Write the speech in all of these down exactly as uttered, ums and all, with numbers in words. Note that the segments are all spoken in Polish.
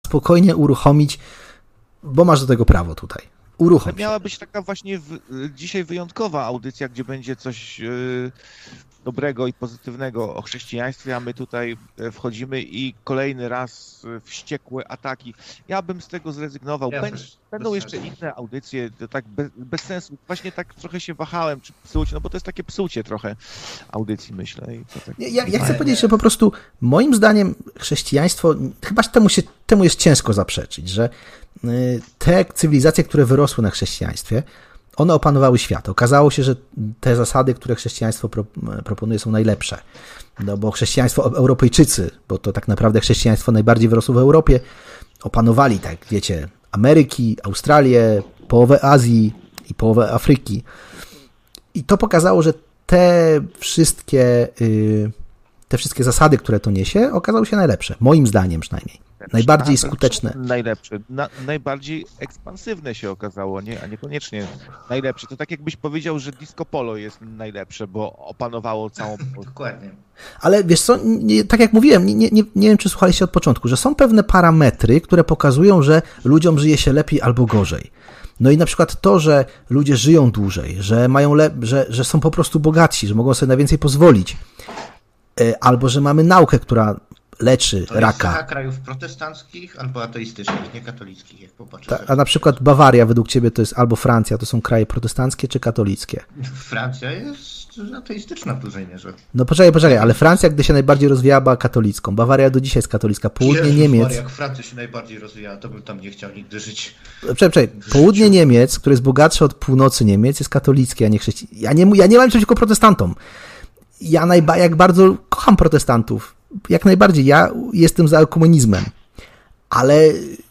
spokojnie uruchomić, bo masz do tego prawo tutaj. Uruchom. Miała być taka właśnie w, dzisiaj wyjątkowa audycja, gdzie będzie coś yy, dobrego i pozytywnego o chrześcijaństwie, a my tutaj wchodzimy i kolejny raz wściekłe ataki. Ja bym z tego zrezygnował. Ja Będ, też, będą bez jeszcze sensu. inne audycje, to tak bez, bez sensu. Właśnie tak trochę się wahałem, czy psuć, no bo to jest takie psucie trochę audycji, myślę. I to tak Ja, ja chcę Nie, powiedzieć, nie. że po prostu moim zdaniem chrześcijaństwo, chyba temu, się, temu jest ciężko zaprzeczyć, że y, te cywilizacje, które wyrosły na chrześcijaństwie, one opanowały świat. Okazało się, że te zasady, które chrześcijaństwo pro, proponuje, są najlepsze. No bo chrześcijaństwo, Europejczycy, bo to tak naprawdę chrześcijaństwo najbardziej wyrosło w Europie, opanowali, tak wiecie, Ameryki, Australię, połowę Azji i połowę Afryki. I to pokazało, że te wszystkie, y, te wszystkie zasady, które to niesie, okazały się najlepsze. Moim zdaniem przynajmniej. Najbardziej A, skuteczne. Najlepsze. Na, najbardziej ekspansywne się okazało, nie, a niekoniecznie najlepsze. To tak jakbyś powiedział, że disco polo jest najlepsze, bo opanowało całą... Dokładnie. Ale wiesz co, nie, tak jak mówiłem, nie, nie, nie wiem, czy słuchaliście od początku, że są pewne parametry, które pokazują, że ludziom żyje się lepiej albo gorzej. No i na przykład to, że ludzie żyją dłużej, że mają le- że, że są po prostu bogatsi, że mogą sobie na więcej pozwolić, albo że mamy naukę, która leczy To jest raka. cecha krajów protestanckich albo ateistycznych, nie katolickich, jak popatrzę. Ta, a na przykład Bawaria według ciebie to jest albo Francja, to są kraje protestanckie czy katolickie? Francja jest ateistyczna w dużej mierze. No poczekaj, poczekaj, ale Francja, gdy się najbardziej rozwijała, była katolicką. Bawaria do dzisiaj jest katolicka. Południe Jezus Niemiec... Maria, jak Francja się najbardziej rozwijała, to bym tam nie chciał nigdy żyć. Czekaj, czekaj. Południe Niemiec, które jest bogatsze od północy Niemiec, jest katolickie, a nie chrześcijańskie. Ja nie, ja nie mam nic przeciwko protestantom. Ja najba, jak bardzo kocham protestantów. Jak najbardziej. Ja jestem za komunizmem. Ale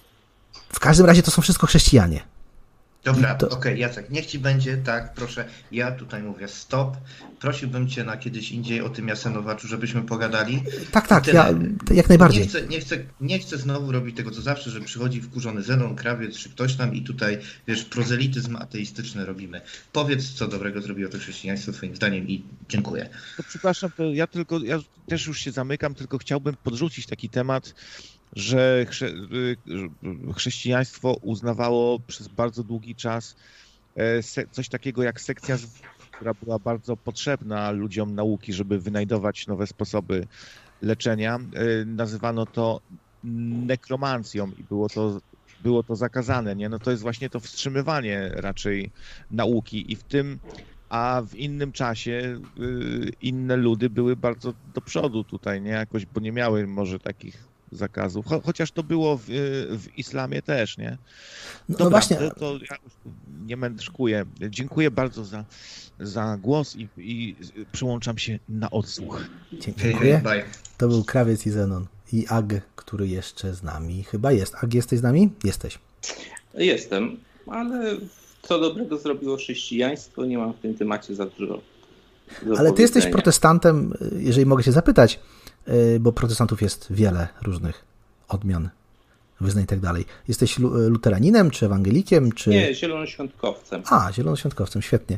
w każdym razie to są wszystko chrześcijanie. Dobra, to- okej, Jacek, niech ci będzie, tak, proszę, ja tutaj mówię stop, prosiłbym cię na kiedyś indziej o tym Jasenowaczu, żebyśmy pogadali. Tak, tak, Tyle. ja jak najbardziej. Nie chcę, nie, chcę, nie chcę znowu robić tego, co zawsze, że przychodzi wkurzony Zenon, krawiec, czy ktoś tam i tutaj, wiesz, prozelityzm ateistyczny robimy. Powiedz, co dobrego zrobiło to chrześcijaństwo twoim zdaniem i dziękuję. To przepraszam, to ja tylko, ja też już się zamykam, tylko chciałbym podrzucić taki temat, że chrze, y, chrześcijaństwo uznawało przez bardzo długi czas e, se, coś takiego jak sekcja zwłok, która była bardzo potrzebna ludziom nauki, żeby wynajdować nowe sposoby leczenia. E, Nazywano to nekromancją i było to, było to zakazane, nie? No to jest właśnie to wstrzymywanie raczej nauki i w tym, a w innym czasie y, inne ludy były bardzo do przodu tutaj, nie? Jakoś, bo nie miały może takich zakazów, Cho, chociaż to było w, w islamie też, nie? No, Dobra, no właśnie. to, to ja już nie mędrzkuję. Dziękuję bardzo za, za głos i, i przyłączam się na odsłuch. Dziękuję. Bye. To był Krawiec i Zenon. I Ag, który jeszcze z nami chyba jest. Ag, jesteś z nami? Jesteś. Jestem, ale co dobrego zrobiło chrześcijaństwo, nie mam w tym temacie za dużo do Ale ty jesteś powiedzenia. protestantem, jeżeli mogę się zapytać, bo protestantów jest wiele różnych odmian, wyznań i tak dalej. Jesteś lu- luteraninem, czy ewangelikiem, czy... Nie, zielonoświątkowcem. A, zielonoświątkowcem, świetnie.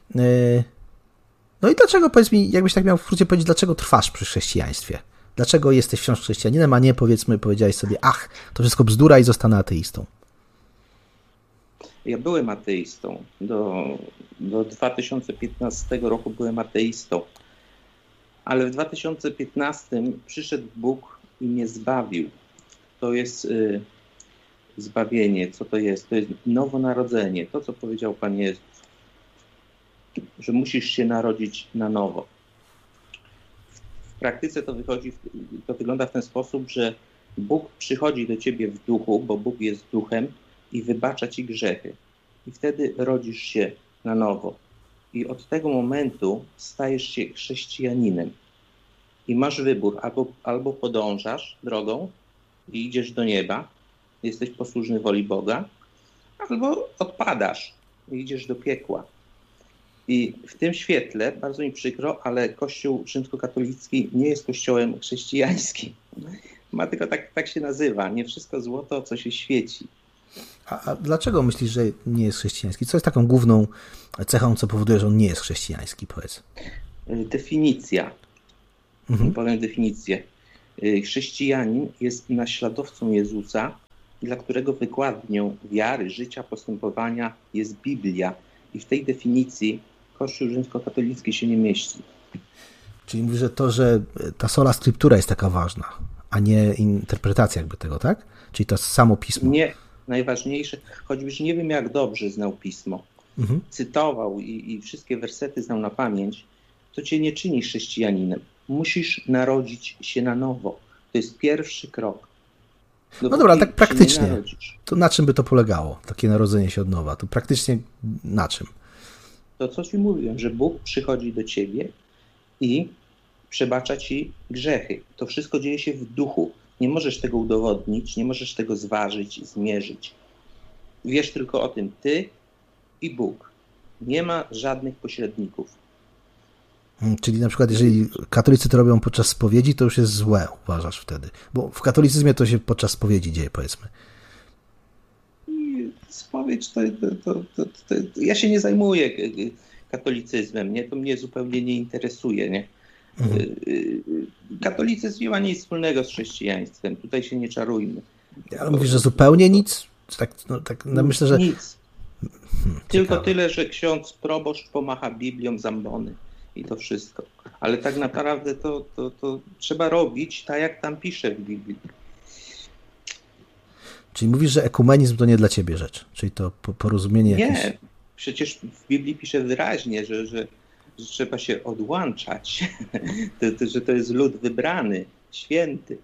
No i dlaczego, powiedz mi, jakbyś tak miał w skrócie powiedzieć, dlaczego trwasz przy chrześcijaństwie? Dlaczego jesteś wciąż chrześcijaninem, a nie, powiedzmy, powiedziałeś sobie, ach, to wszystko bzdura i zostanę ateistą? Ja byłem ateistą. Do, do dwa tysiące piętnastego roku byłem ateistą. Ale w dwa tysiące piętnastym przyszedł Bóg i mnie zbawił. To jest y, zbawienie. Co to jest? To jest nowonarodzenie. To, co powiedział Pan Jezus. Że musisz się narodzić na nowo. W praktyce to wychodzi, to wygląda w ten sposób, że Bóg przychodzi do ciebie w duchu, bo Bóg jest duchem i wybacza ci grzechy. I wtedy rodzisz się na nowo. I od tego momentu stajesz się chrześcijaninem. I masz wybór, albo, albo podążasz drogą i idziesz do nieba, jesteś posłuszny woli Boga, albo odpadasz i idziesz do piekła. I w tym świetle, bardzo mi przykro, ale Kościół rzymskokatolicki nie jest kościołem chrześcijańskim. Ma tylko tak, tak się nazywa. Nie wszystko złoto, co się świeci. A, a dlaczego myślisz, że nie jest chrześcijański? Co jest taką główną cechą, co powoduje, że on nie jest chrześcijański, powiedz? Definicja. Mhm. Powiem definicję. Chrześcijanin jest naśladowcą Jezusa dla którego wykładnią wiary, życia, postępowania jest Biblia. I w tej definicji Kościół rzymskokatolicki się nie mieści. Czyli mówisz, że to, że ta sola scriptura jest taka ważna, a nie interpretacja jakby tego, tak? Czyli to samo pismo. Nie, najważniejsze, choćbyś nie wiem jak dobrze znał pismo, mhm. cytował i, i wszystkie wersety znał na pamięć, to cię nie czyni chrześcijaninem. Musisz narodzić się na nowo. To jest pierwszy krok. No dobra, ale tak praktycznie, to na czym by to polegało, takie narodzenie się od nowa? To praktycznie na czym? To co ci mówiłem, że Bóg przychodzi do ciebie i przebacza ci grzechy. To wszystko dzieje się w duchu. Nie możesz tego udowodnić, nie możesz tego zważyć, zmierzyć. Wiesz tylko o tym ty i Bóg. Nie ma żadnych pośredników. Czyli na przykład jeżeli katolicy to robią podczas spowiedzi, to już jest złe, uważasz wtedy? Bo w katolicyzmie to się podczas spowiedzi dzieje, powiedzmy. Spowiedź to, to, to, to, to ja się nie zajmuję katolicyzmem, nie? To mnie zupełnie nie interesuje, nie? Mhm. Katolicyzm nie ma nic wspólnego z chrześcijaństwem, tutaj się nie czarujmy. Ale mówisz, że zupełnie nic? Tak, no, tak, no myślę, że... Nic. Hmm, Tylko tyle, że ksiądz proboszcz pomacha Biblią z ambony i to wszystko. Ale tak naprawdę to, to, to trzeba robić tak, jak tam pisze w Biblii. Czyli mówisz, że ekumenizm to nie dla ciebie rzecz, czyli to porozumienie nie, jakieś... Nie, przecież w Biblii pisze wyraźnie, że, że, że trzeba się odłączać, to, to, że to jest lud wybrany, święty.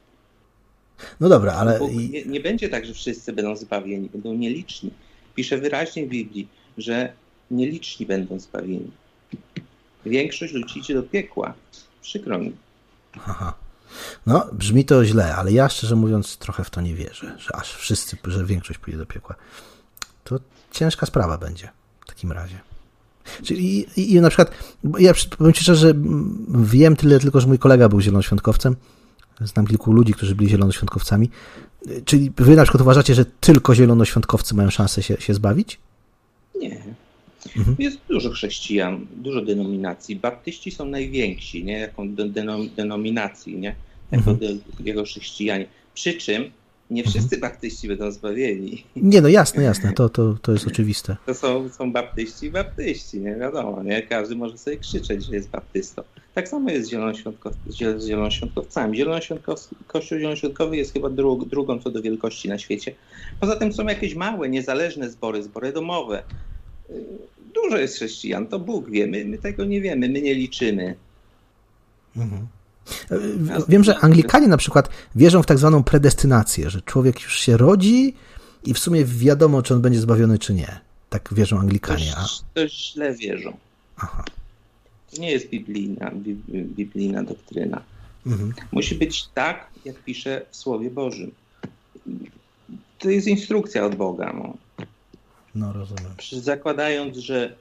No dobra, ale... Nie, nie będzie tak, że wszyscy będą zbawieni, będą nieliczni. Pisze wyraźnie w Biblii, że nieliczni będą zbawieni. Większość ludzi idzie do piekła. Przykro mi. Aha. No, brzmi to źle, ale ja szczerze mówiąc trochę w to nie wierzę, że aż wszyscy, że większość pójdzie do piekła. To ciężka sprawa będzie w takim razie. Czyli i, i na przykład, ja powiem ci szczerze, że wiem tyle tylko, że mój kolega był zielonoświątkowcem. Znam kilku ludzi, którzy byli zielonoświątkowcami. Czyli wy na przykład uważacie, że tylko zielonoświątkowcy mają szansę się, się zbawić? Nie. Mhm. Jest dużo chrześcijan, dużo denominacji. Baptyści są najwięksi, nie? Jaką denom, denominacji, nie? Jako, mhm. de, jako chrześcijanie. Przy czym nie wszyscy mhm. baptyści będą zbawieni. Nie, no jasne, jasne, to, to, to jest oczywiste. To są, są baptyści i baptyści, nie wiadomo, nie? Każdy może sobie krzyczeć, że jest baptystą. Tak samo jest z zielonoświątkow, z zielonoświątkowcami. Zielonoświątkow, Kościół zielonoświątkowy jest chyba dru, drugą co do wielkości na świecie. Poza tym są jakieś małe, niezależne zbory, zbory domowe. Dużo jest chrześcijan, to Bóg wie, my, my tego nie wiemy, my nie liczymy. Mhm. Wiem, że Anglikanie na przykład wierzą w tak zwaną predestynację, że człowiek już się rodzi i w sumie wiadomo, czy on będzie zbawiony, czy nie. Tak wierzą Anglikanie. To, to źle wierzą. Aha. To nie jest biblijna, biblijna doktryna. Mhm. Musi być tak, jak pisze w Słowie Bożym. To jest instrukcja od Boga. No. No, rozumiem. Zakładając, że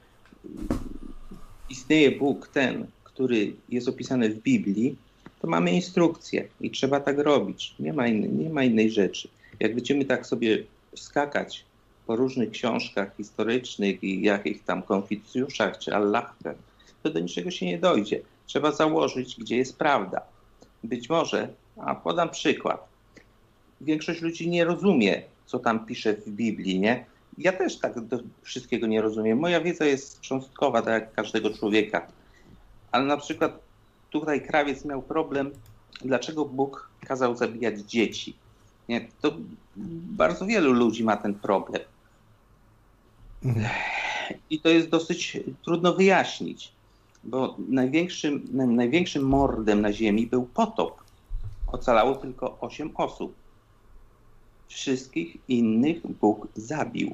istnieje Bóg ten, który jest opisany w Biblii, to mamy instrukcję i trzeba tak robić. Nie ma innej, nie ma innej rzeczy. Jak będziemy tak sobie skakać po różnych książkach historycznych i jakichś tam Konfucjuszach czy Allahach, to do niczego się nie dojdzie. Trzeba założyć, gdzie jest prawda. Być może, a podam przykład, większość ludzi nie rozumie, co tam pisze w Biblii, nie? Ja też tak do wszystkiego nie rozumiem. Moja wiedza jest cząstkowa, tak jak każdego człowieka. Ale na przykład tutaj krawiec miał problem, dlaczego Bóg kazał zabijać dzieci. Nie? To bardzo wielu ludzi ma ten problem. Mhm. I to jest dosyć trudno wyjaśnić, bo największym, największym mordem na ziemi był potop. Ocalało tylko osiem osób. Wszystkich innych Bóg zabił.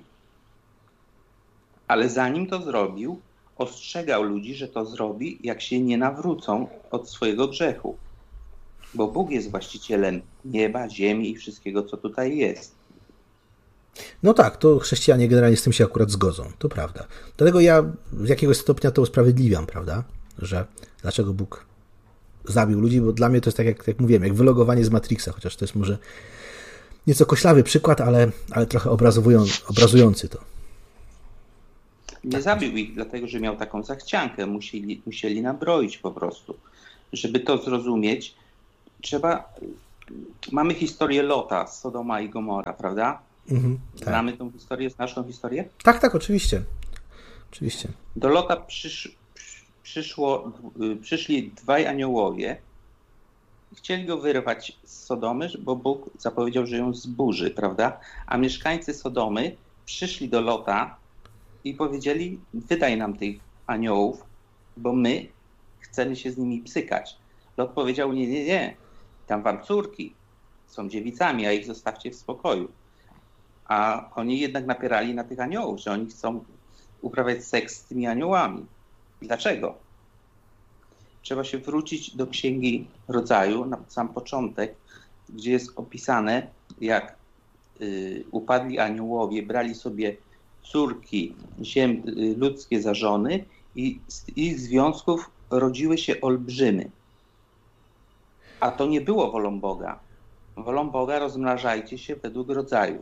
Ale zanim to zrobił, ostrzegał ludzi, że to zrobi, jak się nie nawrócą od swojego grzechu. Bo Bóg jest właścicielem nieba, ziemi i wszystkiego, co tutaj jest. No tak, to chrześcijanie generalnie z tym się akurat zgodzą, to prawda. Dlatego ja z jakiegoś stopnia to usprawiedliwiam, prawda, że dlaczego Bóg zabił ludzi, bo dla mnie to jest tak, jak, jak mówiłem, jak wylogowanie z Matrixa, chociaż to jest może nieco koślawy przykład, ale, ale trochę obrazujący to. Nie zabił ich dlatego, że miał taką zachciankę. Musieli, musieli nabroić po prostu. Żeby to zrozumieć, trzeba mamy historię Lota, Sodoma i Gomora, prawda? Mhm, tak. Znamy tą historię, znasz tą historię? Tak, tak, oczywiście. Oczywiście. Do Lota przysz, przyszło, przyszli dwaj aniołowie. Chcieli go wyrwać z Sodomy, bo Bóg zapowiedział, że ją zburzy, prawda? A mieszkańcy Sodomy przyszli do Lota i powiedzieli, wydaj nam tych aniołów, bo my chcemy się z nimi psykać. Lot powiedział, nie, nie, nie, tam wam córki są dziewicami, a ich zostawcie w spokoju. A oni jednak napierali na tych aniołów, że oni chcą uprawiać seks z tymi aniołami. Dlaczego? Trzeba się wrócić do Księgi Rodzaju, na sam początek, gdzie jest opisane, jak y, upadli aniołowie, brali sobie córki ziem, y, ludzkie za żony i z ich związków rodziły się olbrzymy. A to nie było wolą Boga. Wolą Boga rozmnażajcie się według rodzaju.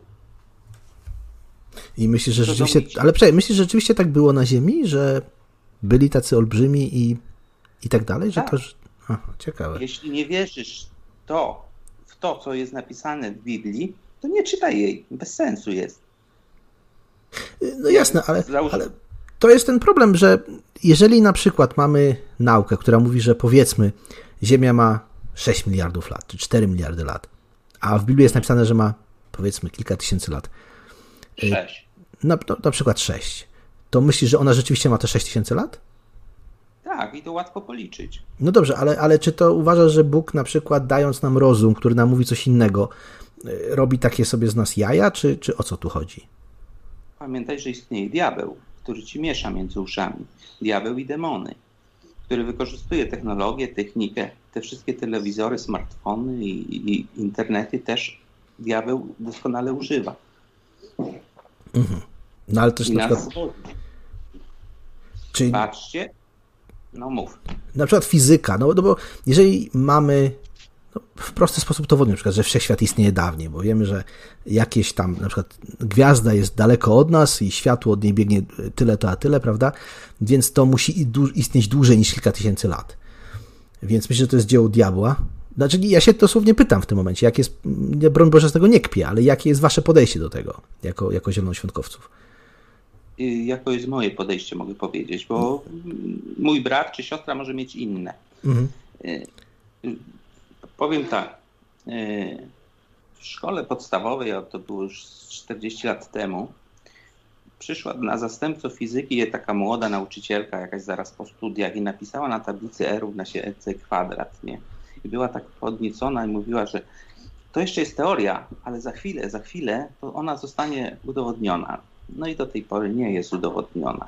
I myślisz, że rzeczywiście, ale przecież myślisz, że rzeczywiście tak było na ziemi, że byli tacy olbrzymi i, i tak dalej? Że tak. to, że... Aha, ciekawe. Jeśli nie wierzysz to, w to, co jest napisane w Biblii, to nie czytaj jej. Bez sensu jest. No jasne, ale, ale to jest ten problem, że jeżeli na przykład mamy naukę, która mówi, że powiedzmy Ziemia ma sześć miliardów lat, czy cztery miliardy lat, a w Biblii jest napisane, że ma powiedzmy kilka tysięcy lat. sześć. Na, no, na przykład sześć. To myślisz, że ona rzeczywiście ma te sześć tysięcy lat? Tak, i to łatwo policzyć. No dobrze, ale, ale czy to uważasz, że Bóg na przykład dając nam rozum, który nam mówi coś innego, robi takie sobie z nas jaja, czy, czy o co tu chodzi? Pamiętaj, że istnieje diabeł, który ci miesza między uszami. Diabeł i demony, który wykorzystuje technologię, technikę, te wszystkie telewizory, smartfony i, i internety też diabeł doskonale używa. Mhm. No ale też I na nas przykład... Czyli... Patrzcie, no mów. Na przykład fizyka, no, no bo jeżeli mamy no, w prosty sposób to wodny, na przykład, że wszechświat istnieje dawniej, bo wiemy, że jakieś tam, na przykład gwiazda jest daleko od nas i światło od niej biegnie tyle to a tyle, prawda? Więc to musi istnieć dłużej niż kilka tysięcy lat. Więc myślę, że to jest dzieło diabła. Znaczy, ja się dosłownie pytam w tym momencie, jak jest, broń Boże, z tego nie kpię, ale jakie jest wasze podejście do tego, jako, jako zielonoświątkowców? Jako jest moje podejście, mogę powiedzieć, bo mój brat czy siostra może mieć inne. Mhm. Powiem tak, w szkole podstawowej, a to było już czterdzieści lat temu, przyszła na zastępcę fizyki taka młoda nauczycielka, jakaś zaraz po studiach i napisała na tablicy E równa się E C kwadrat, nie? I była tak podniecona i mówiła, że to jeszcze jest teoria, ale za chwilę, za chwilę to ona zostanie udowodniona. No i do tej pory nie jest udowodniona.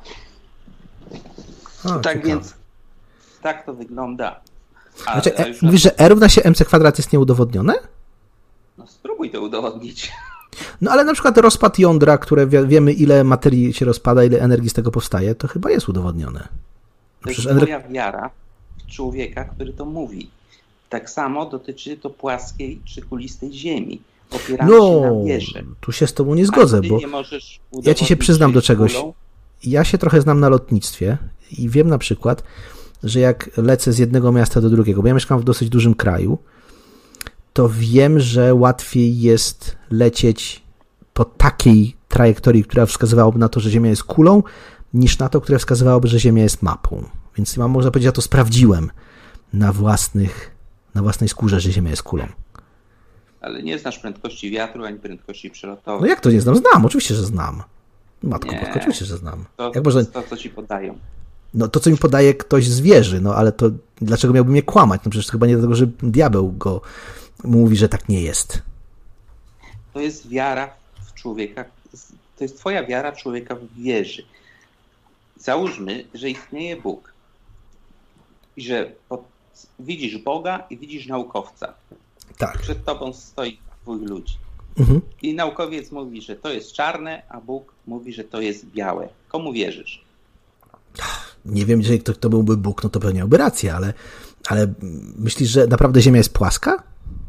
O, tak ciekawe. Więc tak to wygląda. A, znaczy, a e, już mówisz, że E równa się M C kwadrat jest nieudowodnione? No spróbuj to udowodnić. No ale na przykład rozpad jądra, które wie, wiemy ile materii się rozpada, ile energii z tego powstaje, to chyba jest udowodnione. To jest ener... moja wiara w człowieka, który to mówi. Tak samo dotyczy to płaskiej czy kulistej ziemi. Opieramy no, się na wierze. Tu się z tobą nie zgodzę, bo nie ja ci się przyznam do czegoś. Kulą. Ja się trochę znam na lotnictwie i wiem na przykład, że jak lecę z jednego miasta do drugiego, bo ja mieszkam w dosyć dużym kraju, to wiem, że łatwiej jest lecieć po takiej trajektorii, która wskazywałaby na to, że Ziemia jest kulą, niż na to, które wskazywałoby, że Ziemia jest mapą. Więc mam, można powiedzieć, ja to sprawdziłem na własnych, na własnej skórze, że Ziemia jest kulą. Ale nie znasz prędkości wiatru, ani prędkości przelotowej. No jak to nie znam? Znam, oczywiście, że znam. Matko, nie, Bosko, oczywiście, że znam. To, jak można... to, co ci podają. No to, co mi podaje ktoś z wieży, no ale to dlaczego miałby mnie kłamać? No przecież chyba nie dlatego, że diabeł go mówi, że tak nie jest. To jest wiara w człowieka, to jest twoja wiara człowieka w wieży. Załóżmy, że istnieje Bóg i że pod, widzisz Boga i widzisz naukowca. Tak. Przed tobą stoi dwóch ludzi. Mhm. I naukowiec mówi, że to jest czarne, a Bóg mówi, że to jest białe. Komu wierzysz? Nie wiem, jeżeli to, to byłby Bóg, no to pewnie miałby rację, ale, ale myślisz, że naprawdę Ziemia jest płaska?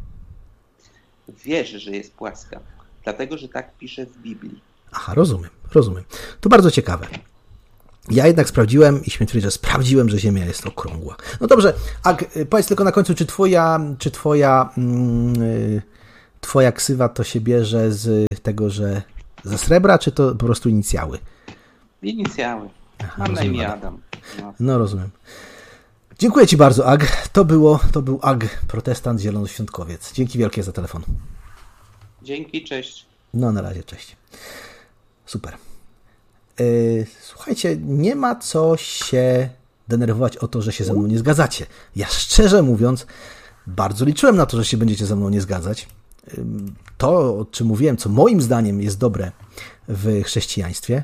Wierzę, że jest płaska. Dlatego, że tak pisze w Biblii. Aha, rozumiem, rozumiem. To bardzo ciekawe. Ja jednak sprawdziłem i śmiem twierdzić, że sprawdziłem, że Ziemia jest okrągła. No dobrze, Ag, powiedz tylko na końcu, czy twoja, czy twoja, mm, twoja ksywa to się bierze z tego, że ze srebra, czy to po prostu inicjały? Inicjały. Aha, mam na imię Adam. No. no rozumiem. Dziękuję ci bardzo, Ag. To było, to był Ag, protestant zielonoświątkowiec. Dzięki wielkie za telefon. Dzięki, cześć. No na razie, cześć. Super. Słuchajcie, nie ma co się denerwować o to, że się ze mną nie zgadzacie. Ja szczerze mówiąc, bardzo liczyłem na to, że się będziecie ze mną nie zgadzać. To, o czym mówiłem, co moim zdaniem jest dobre w chrześcijaństwie,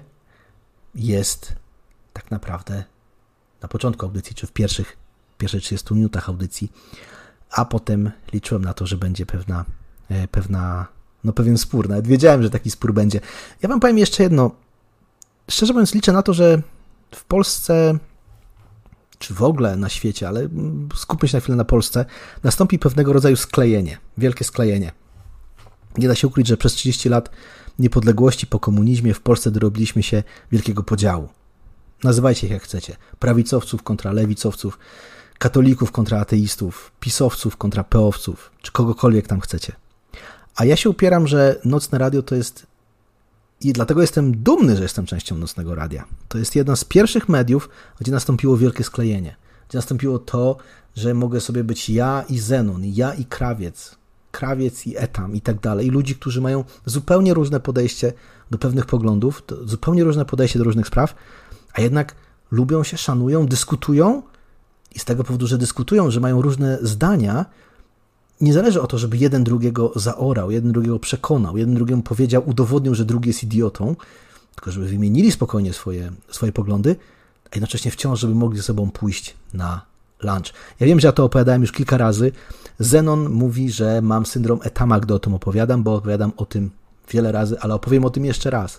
jest tak naprawdę na początku audycji, czy w pierwszych, pierwszych trzydziestu minutach audycji, a potem liczyłem na to, że będzie pewna, pewna, no pewien spór. Nawet wiedziałem, że taki spór będzie. Ja wam powiem jeszcze jedno. Szczerze mówiąc, liczę na to, że w Polsce, czy w ogóle na świecie, ale skupmy się na chwilę na Polsce, nastąpi pewnego rodzaju sklejenie, wielkie sklejenie. Nie da się ukryć, że przez trzydzieści lat niepodległości po komunizmie w Polsce dorobiliśmy się wielkiego podziału. Nazywajcie ich jak chcecie. Prawicowców kontra lewicowców, katolików kontra ateistów, pisowców kontra peowców, czy kogokolwiek tam chcecie. A ja się upieram, że Nocne Radio to jest i dlatego jestem dumny, że jestem częścią Nocnego Radia. To jest jedno z pierwszych mediów, gdzie nastąpiło wielkie sklejenie. Gdzie nastąpiło to, że mogę sobie być ja i Zenon, ja i Krawiec, Krawiec i Etam i tak dalej. I ludzi, którzy mają zupełnie różne podejście do pewnych poglądów, zupełnie różne podejście do różnych spraw, a jednak lubią się, szanują, dyskutują i z tego powodu, że dyskutują, że mają różne zdania, nie zależy o to, żeby jeden drugiego zaorał, jeden drugiego przekonał, jeden drugiemu powiedział, udowodnił, że drugi jest idiotą, tylko żeby wymienili spokojnie swoje, swoje poglądy, a jednocześnie wciąż, żeby mogli ze sobą pójść na lunch. Ja wiem, że ja to opowiadałem już kilka razy. Zenon mówi, że mam syndrom Etama, gdy o tym opowiadam, bo opowiadam o tym wiele razy, ale opowiem o tym jeszcze raz.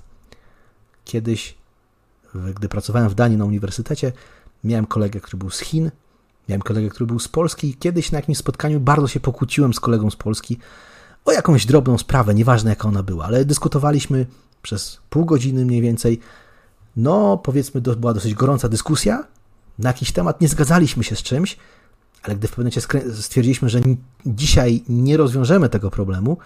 Kiedyś, gdy pracowałem w Danii na uniwersytecie, miałem kolegę, który był z Chin, miałem kolegę, który był z Polski i kiedyś na jakimś spotkaniu bardzo się pokłóciłem z kolegą z Polski o jakąś drobną sprawę, nieważne jaka ona była, ale dyskutowaliśmy przez pół godziny mniej więcej. No, powiedzmy, to była dosyć gorąca dyskusja na jakiś temat, nie zgadzaliśmy się z czymś, ale gdy w pewnym momencie stwierdziliśmy, że dzisiaj nie rozwiążemy tego problemu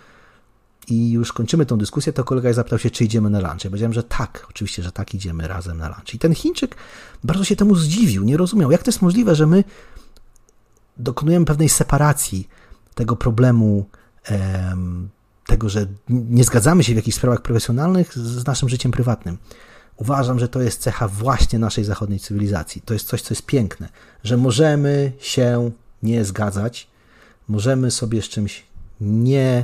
i już kończymy tą dyskusję, to kolega zapytał się, czy idziemy na lunch. Ja powiedziałem, że tak, oczywiście, że tak, idziemy razem na lunch. I ten Chińczyk bardzo się temu zdziwił, nie rozumiał, jak to jest możliwe, że my dokonujemy pewnej separacji tego problemu, em, tego, że nie zgadzamy się w jakichś sprawach profesjonalnych z naszym życiem prywatnym. Uważam, że to jest cecha właśnie naszej zachodniej cywilizacji. To jest coś, co jest piękne, że możemy się nie zgadzać, możemy sobie z czymś nie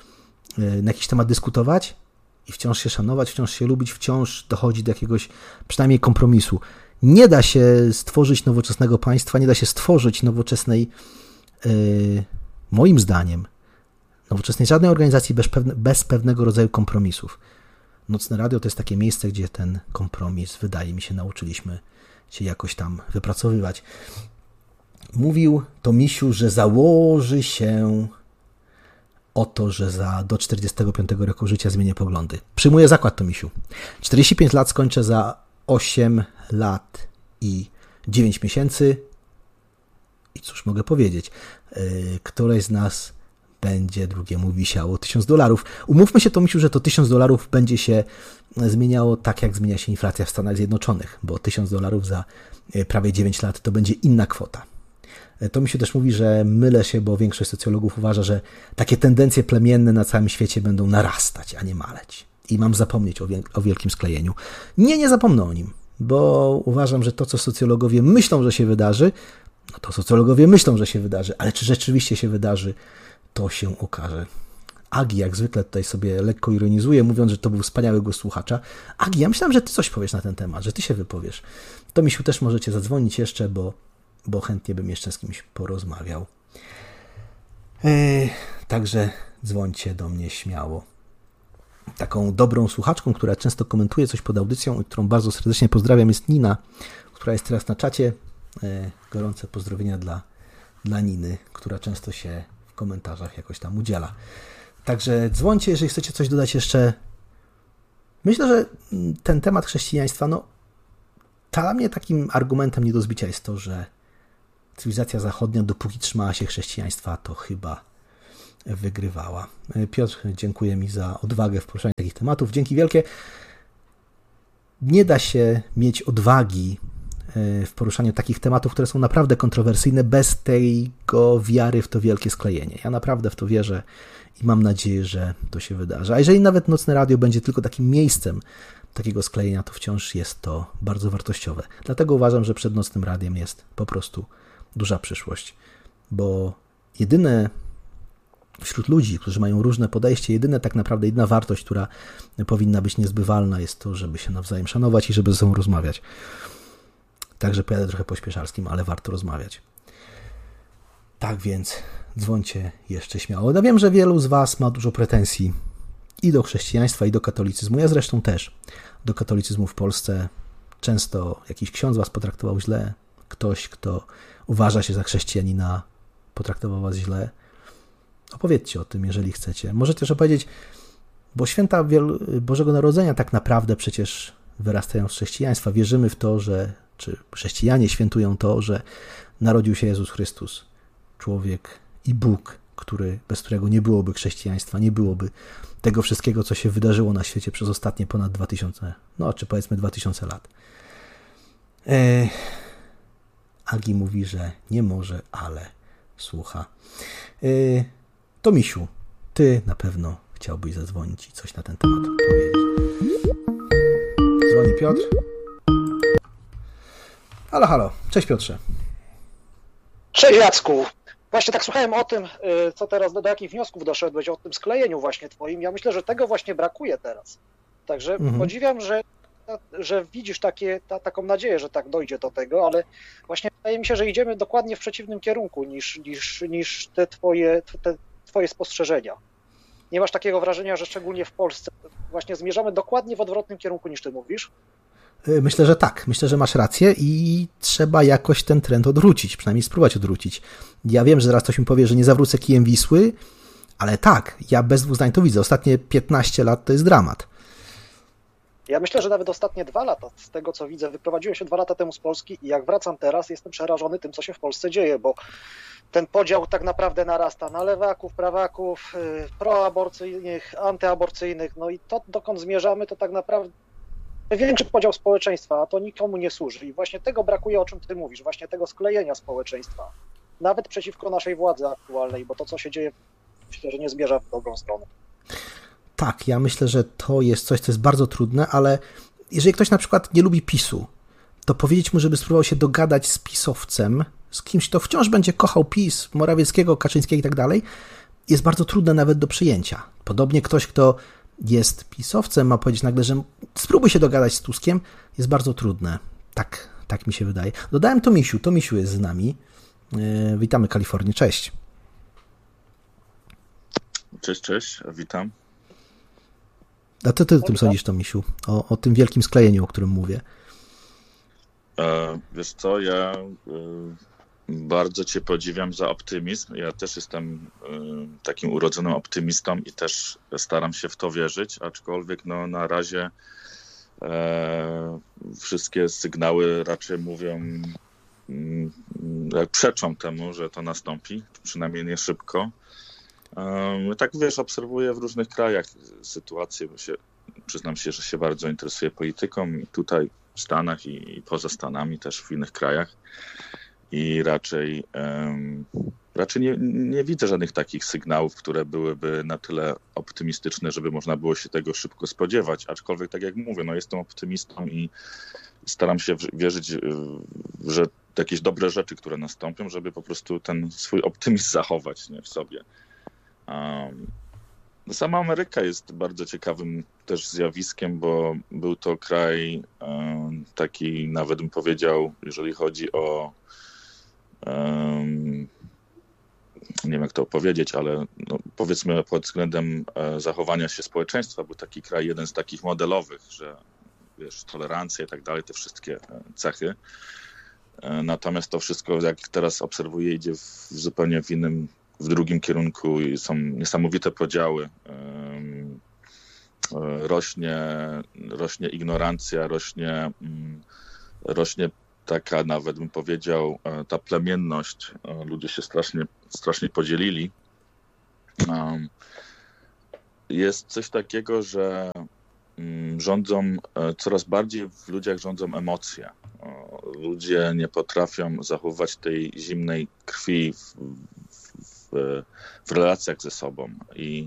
na jakiś temat dyskutować i wciąż się szanować, wciąż się lubić, wciąż dochodzi do jakiegoś przynajmniej kompromisu. Nie da się stworzyć nowoczesnego państwa, nie da się stworzyć nowoczesnej, yy, moim zdaniem, nowoczesnej żadnej organizacji bez, pewne, bez pewnego rodzaju kompromisów. Nocne Radio to jest takie miejsce, gdzie ten kompromis, wydaje mi się, nauczyliśmy się jakoś tam wypracowywać. Mówił Tomisiu, że założy się o to, że za, do czterdziestego piątego roku życia zmienię poglądy. Przyjmuję zakład, Tomisiu. czterdzieści pięć lat skończę za osiem lat i dziewięć miesięcy. I cóż mogę powiedzieć? Yy, któreś z nas będzie drugiemu wisiało tysiąc dolarów. Umówmy się, Tomisiu, że to tysiąc dolarów będzie się zmieniało tak, jak zmienia się inflacja w Stanach Zjednoczonych, bo tysiąc dolarów za prawie dziewięć lat to będzie inna kwota. Tomisiu też mówi, że mylę się, bo większość socjologów uważa, że takie tendencje plemienne na całym świecie będą narastać, a nie maleć. I mam zapomnieć o, wiel- o wielkim sklejeniu. Nie, nie zapomnę o nim, bo uważam, że to, co socjologowie myślą, że się wydarzy, no to socjologowie myślą, że się wydarzy, ale czy rzeczywiście się wydarzy, to się okaże. Agi jak zwykle tutaj sobie lekko ironizuje, mówiąc, że to był wspaniały głos słuchacza. Agi, ja myślałem, że ty coś powiesz na ten temat, że ty się wypowiesz. Tomisiu, też możecie zadzwonić jeszcze, bo, bo chętnie bym jeszcze z kimś porozmawiał. Eee, także dzwońcie do mnie śmiało. Taką dobrą słuchaczką, która często komentuje coś pod audycją i którą bardzo serdecznie pozdrawiam, jest Nina, która jest teraz na czacie. Eee, gorące pozdrowienia dla, dla Niny, która często się w komentarzach jakoś tam udziela. Także dzwońcie, jeżeli chcecie coś dodać jeszcze. Myślę, że ten temat chrześcijaństwa, no Dla mnie takim argumentem nie do zbicia jest to, że cywilizacja zachodnia, dopóki trzymała się chrześcijaństwa, to chyba wygrywała. Piotr, dziękuję mi za odwagę w poruszaniu takich tematów. Dzięki wielkie. Nie da się mieć odwagi w poruszaniu takich tematów, które są naprawdę kontrowersyjne, bez tego wiary w to wielkie sklejenie. Ja naprawdę w to wierzę i mam nadzieję, że to się wydarzy. A jeżeli nawet Nocne Radio będzie tylko takim miejscem takiego sklejenia, to wciąż jest to bardzo wartościowe. Dlatego uważam, że przed Nocnym Radiem jest po prostu duża przyszłość, bo jedyne wśród ludzi, którzy mają różne podejście, jedyne tak naprawdę, jedyna wartość, która powinna być niezbywalna, jest to, żeby się nawzajem szanować i żeby ze sobą rozmawiać. Także pojadę trochę po śpieszarskim, ale warto rozmawiać. Tak więc dzwońcie jeszcze śmiało. Ja wiem, że wielu z was ma dużo pretensji i do chrześcijaństwa, i do katolicyzmu. Ja zresztą też do katolicyzmu w Polsce. Często jakiś ksiądz was potraktował źle, ktoś, kto uważa się za chrześcijanina, potraktował was źle. Opowiedzcie o tym, jeżeli chcecie. Możecie też opowiedzieć, bo święta Bożego Narodzenia tak naprawdę przecież wyrastają z chrześcijaństwa. Wierzymy w to, że, czy chrześcijanie świętują to, że narodził się Jezus Chrystus, człowiek i Bóg, który, bez którego nie byłoby chrześcijaństwa, nie byłoby tego wszystkiego, co się wydarzyło na świecie przez ostatnie ponad dwa tysiące, no czy powiedzmy dwa tysiące lat. Eee, Agi mówi, że nie może, ale słucha. Eee, to Misiu, ty na pewno chciałbyś zadzwonić i coś na ten temat powiedzieć. Dzwoni Piotr. Halo, halo. Cześć Piotrze. Cześć Jacku. Właśnie tak słuchałem o tym, co teraz, do jakich wniosków doszedłeś, o tym sklejeniu właśnie twoim. Ja myślę, że tego właśnie brakuje teraz. Także mhm. podziwiam, że, że widzisz takie, ta, taką nadzieję, że tak dojdzie do tego, ale właśnie wydaje mi się, że idziemy dokładnie w przeciwnym kierunku niż, niż, niż te twoje, te twoje spostrzeżenia. Nie masz takiego wrażenia, że szczególnie w Polsce właśnie zmierzamy dokładnie w odwrotnym kierunku niż ty mówisz? Myślę, że tak. Myślę, że masz rację i trzeba jakoś ten trend odwrócić, przynajmniej spróbować odwrócić. Ja wiem, że zaraz ktoś mi powie, że nie zawrócę kijem Wisły, ale tak, ja bez dwóch zdań to widzę. Ostatnie piętnaście lat to jest dramat. Ja myślę, że nawet ostatnie dwa lata, z tego co widzę, wyprowadziłem się dwa lata temu z Polski i jak wracam teraz, jestem przerażony tym, co się w Polsce dzieje, bo ten podział tak naprawdę narasta na lewaków, prawaków, proaborcyjnych, antyaborcyjnych, no i to, dokąd zmierzamy, to tak naprawdę większy podział społeczeństwa, a to nikomu nie służy. I właśnie tego brakuje, o czym ty mówisz, właśnie tego sklejenia społeczeństwa. Nawet przeciwko naszej władzy aktualnej, bo to, co się dzieje, myślę, że nie zmierza w dobrą stronę. Tak, ja myślę, że to jest coś, co jest bardzo trudne, ale jeżeli ktoś na przykład nie lubi PiSu, to powiedzieć mu, żeby spróbował się dogadać z pisowcem, z kimś, kto wciąż będzie kochał PiS, Morawieckiego, Kaczyńskiego i tak dalej, jest bardzo trudne nawet do przyjęcia. Podobnie ktoś, kto jest pisowcem, ma powiedzieć nagle, że spróbuj się dogadać z Tuskiem, jest bardzo trudne. Tak, tak mi się wydaje. Dodałem to Misiu, to Misiu jest z nami. Yy, witamy Kalifornię, cześć. Cześć, cześć, witam. A ty, ty o tym sądzisz, to Misiu? O, o tym wielkim sklejeniu, o którym mówię. E, wiesz co, ja e, bardzo cię podziwiam za optymizm. Ja też jestem e, takim urodzonym optymistą i też staram się w to wierzyć, aczkolwiek no, na razie e, wszystkie sygnały raczej mówią, m, przeczą temu, że to nastąpi, przynajmniej nie szybko. E, tak wiesz, obserwuję w różnych krajach sytuację, bo się, przyznam się, że się bardzo interesuję polityką i tutaj w Stanach i, i poza Stanami, też w innych krajach. I raczej, um, raczej nie, nie widzę żadnych takich sygnałów, które byłyby na tyle optymistyczne, żeby można było się tego szybko spodziewać. Aczkolwiek, tak jak mówię, no jestem optymistą i staram się wierzyć, że jakieś dobre rzeczy, które nastąpią, żeby po prostu ten swój optymizm zachować, nie, w sobie. Um, Sama Ameryka jest bardzo ciekawym też zjawiskiem, bo był to kraj um, taki, nawet bym powiedział, jeżeli chodzi o um, nie wiem jak to powiedzieć, ale no, powiedzmy pod względem e, zachowania się społeczeństwa, był taki kraj jeden z takich modelowych, że wiesz, tolerancja i tak dalej, te wszystkie cechy. E, natomiast to wszystko, jak teraz obserwuję, idzie w, zupełnie w innym, w drugim kierunku i są niesamowite podziały. Rośnie, rośnie ignorancja, rośnie rośnie taka, nawet bym powiedział, ta plemienność. Ludzie się strasznie, strasznie podzielili. Jest coś takiego, że rządzą, coraz bardziej w ludziach rządzą emocje. Ludzie nie potrafią zachowywać tej zimnej krwi w, w, w relacjach ze sobą. I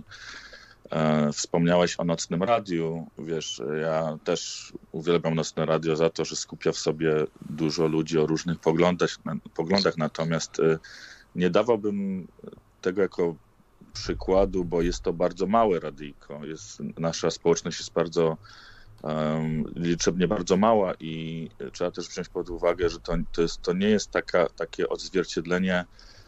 e, wspomniałeś o Nocnym Radiu. Wiesz, ja też uwielbiam Nocne Radio za to, że skupia w sobie dużo ludzi o różnych poglądach, poglądach natomiast e, nie dawałbym tego jako przykładu, bo jest to bardzo małe radyjko. Jest, nasza społeczność jest bardzo um, liczebnie bardzo mała i trzeba też wziąć pod uwagę, że to, to, jest, to nie jest taka, takie odzwierciedlenie,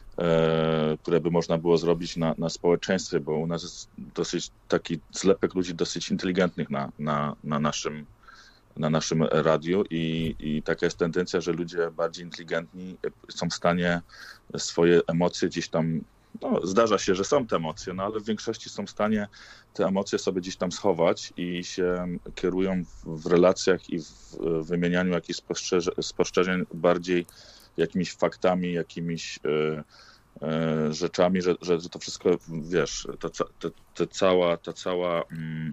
e, które by można było zrobić na, na społeczeństwie, bo u nas jest dosyć taki zlepek ludzi dosyć inteligentnych na, na, na, naszym, na naszym radiu i, i taka jest tendencja, że ludzie bardziej inteligentni są w stanie swoje emocje gdzieś tam. No, zdarza się, że są te emocje, no ale w większości są w stanie te emocje sobie gdzieś tam schować i się kierują w, w relacjach i w wymienianiu jakichś spostrzeże, spostrzeżeń bardziej jakimiś faktami, jakimiś e, e, rzeczami, że, że to wszystko, wiesz, ta, ta, ta cała, ta cała, mm,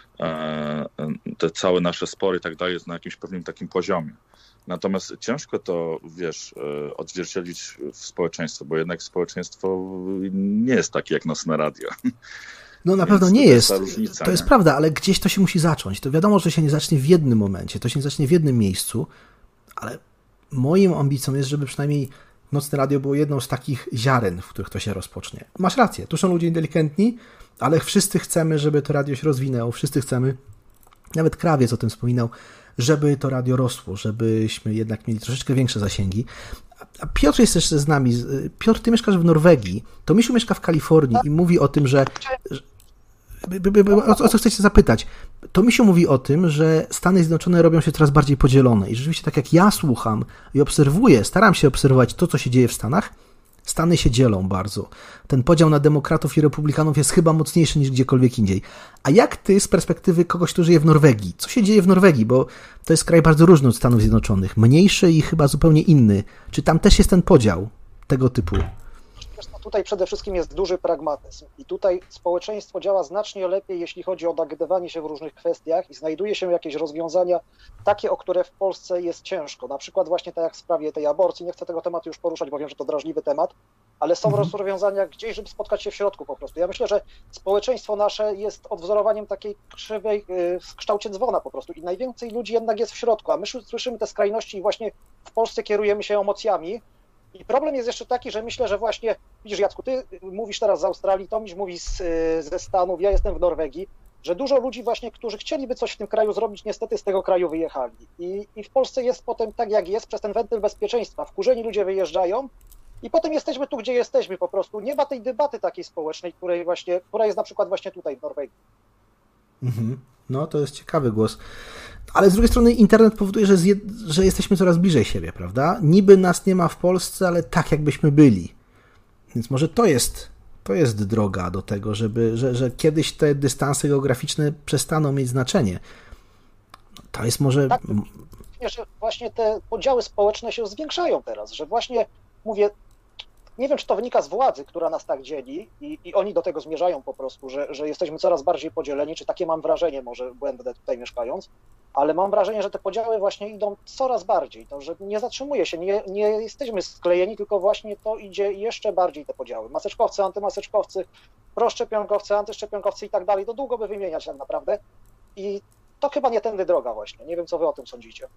e, te całe nasze spory i tak dalej jest na jakimś pewnym takim poziomie. Natomiast ciężko to, wiesz, odzwierciedlić w społeczeństwo, bo jednak społeczeństwo nie jest takie jak Nocne Radio. No na pewno nie jest. Różnica, to jest nie? prawda, ale gdzieś to się musi zacząć. To wiadomo, że się nie zacznie w jednym momencie, to się nie zacznie w jednym miejscu, ale moją ambicją jest, żeby przynajmniej Nocne Radio było jedną z takich ziaren, w których to się rozpocznie. Masz rację, tu są ludzie inteligentni, ale wszyscy chcemy, żeby to radio się rozwinęło, wszyscy chcemy, nawet Krawiec o tym wspominał, żeby to radio rosło, żebyśmy jednak mieli troszeczkę większe zasięgi. A Piotr jest też z nami. Piotr, ty mieszkasz w Norwegii, to Misiu mieszka w Kalifornii i mówi o tym, że... O co, o co chcecie zapytać? To Misiu mówi o tym, że Stany Zjednoczone robią się coraz bardziej podzielone i rzeczywiście tak jak ja słucham i obserwuję, staram się obserwować to, co się dzieje w Stanach, Stany się dzielą bardzo. Ten podział na demokratów i republikanów jest chyba mocniejszy niż gdziekolwiek indziej. A jak ty z perspektywy kogoś, kto żyje w Norwegii? Co się dzieje w Norwegii? Bo to jest kraj bardzo różny od Stanów Zjednoczonych. Mniejszy i chyba zupełnie inny. Czy tam też jest ten podział tego typu? Tutaj przede wszystkim jest duży pragmatyzm i tutaj społeczeństwo działa znacznie lepiej, jeśli chodzi o dogadywanie się w różnych kwestiach i znajduje się jakieś rozwiązania takie, o które w Polsce jest ciężko. Na przykład właśnie tak jak w sprawie tej aborcji, nie chcę tego tematu już poruszać, bo wiem, że to drażliwy temat, ale są mhm. rozwiązania gdzieś, żeby spotkać się w środku po prostu. Ja myślę, że społeczeństwo nasze jest odwzorowaniem takiej krzywej yy, w kształcie dzwona po prostu i najwięcej ludzi jednak jest w środku, a my słyszymy te skrajności i właśnie w Polsce kierujemy się emocjami. I problem jest jeszcze taki, że myślę, że właśnie, widzisz Jacku, ty mówisz teraz z Australii, Tomiś mówi z, ze Stanów, ja jestem w Norwegii, że dużo ludzi właśnie, którzy chcieliby coś w tym kraju zrobić, niestety z tego kraju wyjechali. I, i w Polsce jest potem tak, jak jest, przez ten wentyl bezpieczeństwa. Wkurzeni ludzie wyjeżdżają i potem jesteśmy tu, gdzie jesteśmy po prostu. Nie ma tej debaty takiej społecznej, której właśnie, która jest na przykład właśnie tutaj w Norwegii. Mhm. No, to jest ciekawy głos. Ale z drugiej strony internet powoduje, że, zje, że jesteśmy coraz bliżej siebie, prawda? Niby nas nie ma w Polsce, ale tak jakbyśmy byli. Więc może to jest, to jest droga do tego, żeby, że, że kiedyś te dystanse geograficzne przestaną mieć znaczenie. To jest może... Tak, że właśnie te podziały społeczne się zwiększają teraz, że właśnie, mówię, nie wiem, czy to wynika z władzy, która nas tak dzieli i, i oni do tego zmierzają po prostu, że, że jesteśmy coraz bardziej podzieleni, czy takie mam wrażenie, może błędne tutaj mieszkając, ale mam wrażenie, że te podziały właśnie idą coraz bardziej, to, że nie zatrzymuje się, nie, nie jesteśmy sklejeni, tylko właśnie to idzie jeszcze bardziej te podziały. Maseczkowcy, antymaseczkowcy, proszczepionkowcy, antyszczepionkowcy i tak dalej, to długo by wymieniać tak naprawdę i to chyba nie tędy droga właśnie, nie wiem, co wy o tym sądzicie.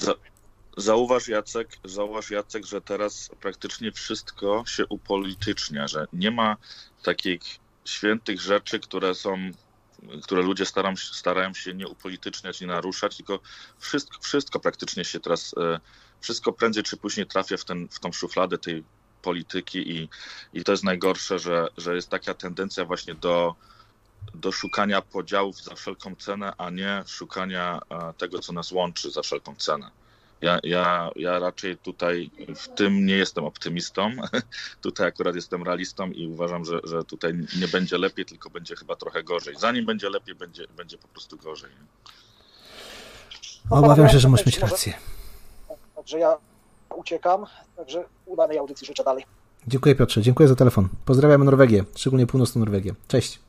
Zauważ Jacek, zauważ Jacek, że teraz praktycznie wszystko się upolitycznia, że nie ma takich świętych rzeczy, które są, które ludzie starają, starają się nie upolityczniać, nie naruszać, tylko wszystko, wszystko praktycznie się teraz, wszystko prędzej czy później trafia w, ten, w tą szufladę tej polityki i, i to jest najgorsze, że, że jest taka tendencja właśnie do, do szukania podziałów za wszelką cenę, a nie szukania tego, co nas łączy za wszelką cenę. Ja, ja, ja raczej tutaj w tym nie jestem optymistą, tutaj akurat jestem realistą i uważam, że, że tutaj nie będzie lepiej, tylko będzie chyba trochę gorzej. Zanim będzie lepiej, będzie, będzie po prostu gorzej. Obawiam się, że możesz mieć rację. że ja uciekam, także udanej audycji życzę dalej. Dziękuję Piotrze, dziękuję za telefon. Pozdrawiamy Norwegię, szczególnie północną Norwegię. Cześć.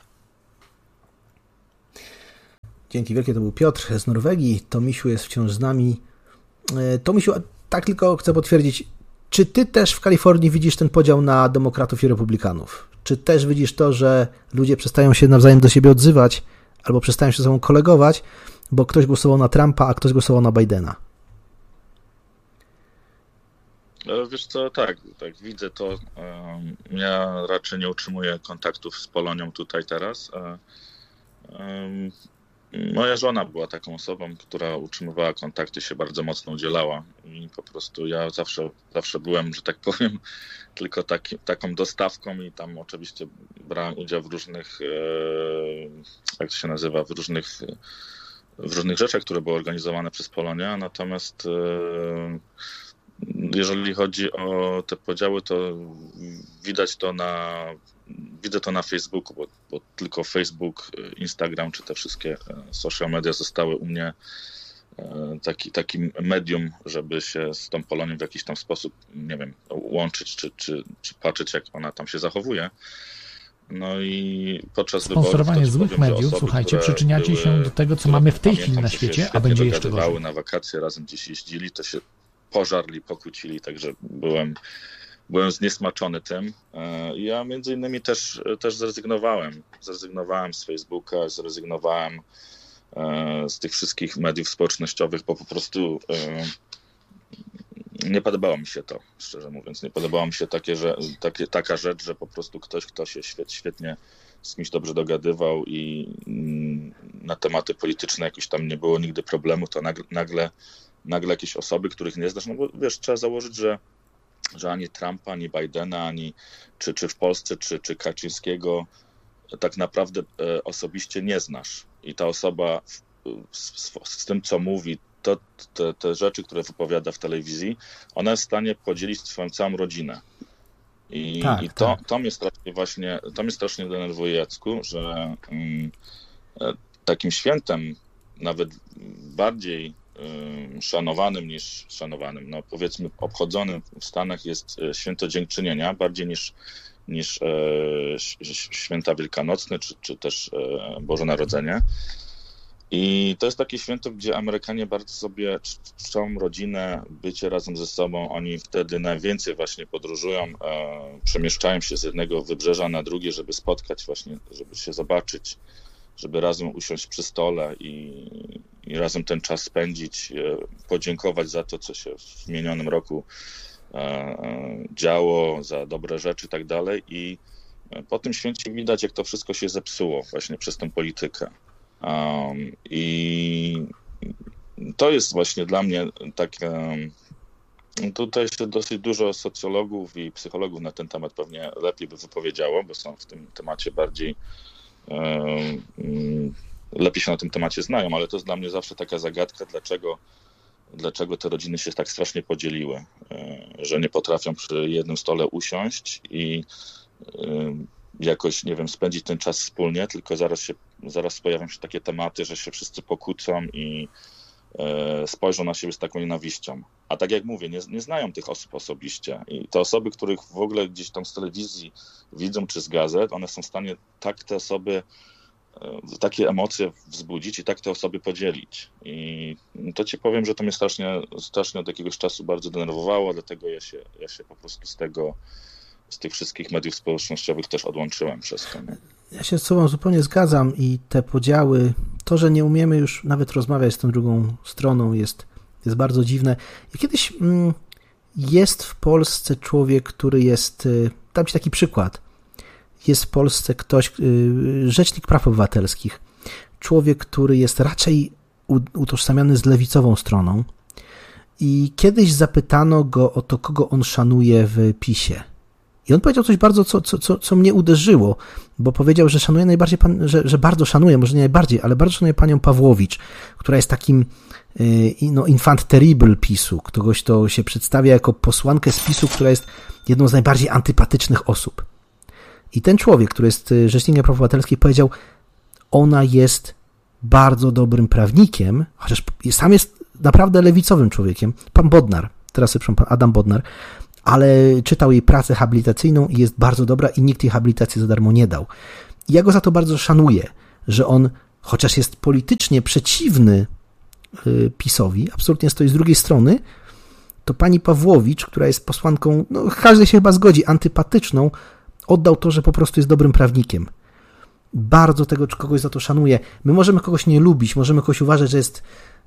Dzięki wielkie, to był Piotr z Norwegii. Tomisiu jest wciąż z nami. Tomisiu, tak tylko chcę potwierdzić, czy ty też w Kalifornii widzisz ten podział na demokratów i republikanów? Czy też widzisz to, że ludzie przestają się nawzajem do siebie odzywać albo przestają się ze sobą kolegować, bo ktoś głosował na Trumpa, a ktoś głosował na Bidena? Wiesz co, tak, tak, widzę to. Ja raczej nie utrzymuję kontaktów z Polonią tutaj teraz. Moja żona była taką osobą, która utrzymywała kontakty, się bardzo mocno udzielała i po prostu ja zawsze, zawsze byłem, że tak powiem, tylko taki, taką dostawką i tam oczywiście brałem udział w różnych, jak to się nazywa, w różnych, w różnych rzeczach, które były organizowane przez Polonię, natomiast jeżeli chodzi o te podziały, to widać to na, widzę to na Facebooku, bo, bo tylko Facebook, Instagram czy te wszystkie social media zostały u mnie taki, takim medium, żeby się z tą Polonią w jakiś tam sposób, nie wiem, łączyć czy, czy, czy patrzeć, jak ona tam się zachowuje. No i podczas Sponsorowanie wyborów... złych mediów, osoby, słuchajcie, przyczyniacie były, się do tego, co mamy w tej chwili na świecie, a będzie jeszcze gorzej. Na wakacje razem gdzieś jeździli, to się pożarli, pokłócili, także byłem, byłem zniesmaczony tym. Ja między innymi też, też zrezygnowałem. Zrezygnowałem z Facebooka, zrezygnowałem z tych wszystkich mediów społecznościowych, bo po prostu nie podobało mi się to, szczerze mówiąc. Nie podobało mi się takie, że, takie, taka rzecz, że po prostu ktoś, kto się świetnie z kimś dobrze dogadywał i na tematy polityczne jakoś tam nie było nigdy problemu, to nagle, nagle nagle jakieś osoby, których nie znasz, no bo wiesz, trzeba założyć, że, że ani Trumpa, ani Bidena, ani czy, czy w Polsce, czy, czy Kaczyńskiego tak naprawdę e, osobiście nie znasz. I ta osoba w, z, z tym, co mówi, to, te, te rzeczy, które wypowiada w telewizji, ona jest w stanie podzielić swoją całą rodzinę. I, tak, i to, tak. to mnie strasznie właśnie, to mnie strasznie denerwuje, Jacku, że mm, takim świętem, nawet bardziej szanowanym niż szanowanym, no powiedzmy obchodzonym w Stanach jest święto Dziękczynienia, bardziej niż, niż e, święta wielkanocne, czy, czy też e, Boże Narodzenie. I to jest takie święto, gdzie Amerykanie bardzo sobie czczą rodzinę, bycie razem ze sobą. Oni wtedy najwięcej właśnie podróżują, e, przemieszczają się z jednego wybrzeża na drugie, żeby spotkać właśnie, żeby się zobaczyć, żeby razem usiąść przy stole i, i razem ten czas spędzić, podziękować za to, co się w minionym roku e, działo, za dobre rzeczy i tak dalej. I po tym święcie widać, jak to wszystko się zepsuło właśnie przez tę politykę. Um, I to jest właśnie dla mnie takie... Tutaj się dosyć dużo socjologów i psychologów na ten temat pewnie lepiej by wypowiedziało, bo są w tym temacie bardziej lepiej się na tym temacie znają, ale to jest dla mnie zawsze taka zagadka, dlaczego, dlaczego te rodziny się tak strasznie podzieliły, że nie potrafią przy jednym stole usiąść i jakoś, nie wiem, spędzić ten czas wspólnie, tylko zaraz się, zaraz pojawią się takie tematy, że się wszyscy pokłócą i spojrzą na siebie z taką nienawiścią. A tak jak mówię, nie, nie znają tych osób osobiście i te osoby, których w ogóle gdzieś tam z telewizji widzą czy z gazet, one są w stanie tak te osoby, takie emocje wzbudzić i tak te osoby podzielić. I to ci powiem, że to mnie strasznie, strasznie od jakiegoś czasu bardzo denerwowało, dlatego ja się, ja się po prostu z tego, z tych wszystkich mediów społecznościowych też odłączyłem przez to. Nie? Ja się z tobą zupełnie zgadzam i te podziały, to, że nie umiemy już nawet rozmawiać z tą drugą stroną jest, jest bardzo dziwne. I kiedyś mm, jest w Polsce człowiek, który jest, dam ci taki przykład, jest w Polsce ktoś, y, rzecznik praw obywatelskich, człowiek, który jest raczej utożsamiany z lewicową stroną i kiedyś zapytano go o to, kogo on szanuje w PiSie. I on powiedział coś bardzo, co, co, co mnie uderzyło, bo powiedział, że szanuje najbardziej, pan, że, że bardzo szanuje, może nie najbardziej, ale bardzo szanuje panią Pawłowicz, która jest takim no, infant terrible PiSu, kogoś, kto się przedstawia jako posłankę z PiSu, która jest jedną z najbardziej antypatycznych osób. I ten człowiek, który jest rzecznikiem praw obywatelskich, powiedział, ona jest bardzo dobrym prawnikiem, chociaż sam jest naprawdę lewicowym człowiekiem, pan Bodnar, teraz sobie pan Adam Bodnar, ale czytał jej pracę habilitacyjną i jest bardzo dobra i nikt jej habilitacji za darmo nie dał. I ja go za to bardzo szanuję, że on, chociaż jest politycznie przeciwny PiS-owi, absolutnie stoi z drugiej strony, to pani Pawłowicz, która jest posłanką, no każdy się chyba zgodzi, antypatyczną, oddał to, że po prostu jest dobrym prawnikiem. Bardzo tego kogoś za to szanuję. My możemy kogoś nie lubić, możemy kogoś uważać, że jest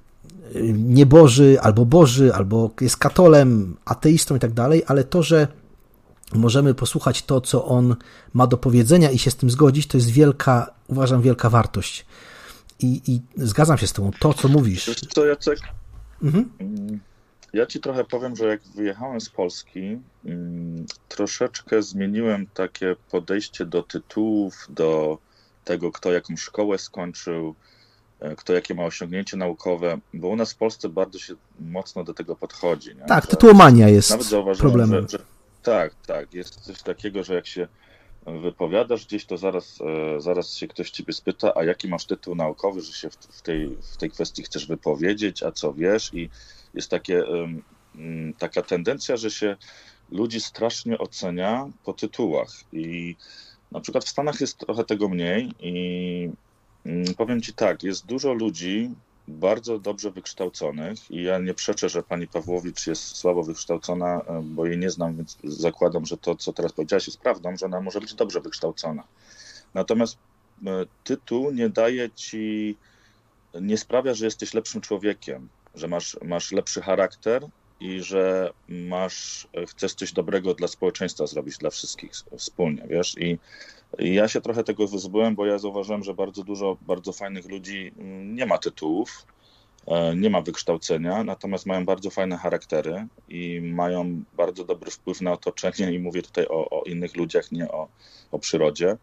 nieboży, albo boży, albo jest katolem, ateistą i tak dalej, ale to, że możemy posłuchać to, co on ma do powiedzenia i się z tym zgodzić, to jest wielka, uważam, wielka wartość. I, i zgadzam się z tobą. To, co mówisz. Wiesz co, Jacek? Mhm. Ja ci trochę powiem, że jak wyjechałem z Polski, troszeczkę zmieniłem takie podejście do tytułów, do tego, kto jaką szkołę skończył, kto jakie ma osiągnięcie naukowe, bo u nas w Polsce bardzo się mocno do tego podchodzi. Nie? Tak, tytułomania jest Nawet zauważyłem, problemem. Że, że, tak, tak. Jest coś takiego, że jak się wypowiadasz gdzieś, to zaraz, zaraz się ktoś ciebie spyta, a jaki masz tytuł naukowy, że się w, w, tej, w tej kwestii chcesz wypowiedzieć, a co wiesz, i jest takie, taka tendencja, że się ludzi strasznie ocenia po tytułach i na przykład w Stanach jest trochę tego mniej i powiem ci tak, jest dużo ludzi bardzo dobrze wykształconych i ja nie przeczę, że pani Pawłowicz jest słabo wykształcona, bo jej nie znam, więc zakładam, że to, co teraz powiedziałaś, jest prawdą, że ona może być dobrze wykształcona. Natomiast tytuł nie daje ci, nie sprawia, że jesteś lepszym człowiekiem, że masz, masz lepszy charakter i że masz, chcesz coś dobrego dla społeczeństwa zrobić, dla wszystkich wspólnie, wiesz, i I ja się trochę tego wyzbyłem, bo ja zauważyłem, że bardzo dużo bardzo fajnych ludzi nie ma tytułów, nie ma wykształcenia, natomiast mają bardzo fajne charaktery i mają bardzo dobry wpływ na otoczenie i mówię tutaj o, o innych ludziach, nie o, o przyrodzie.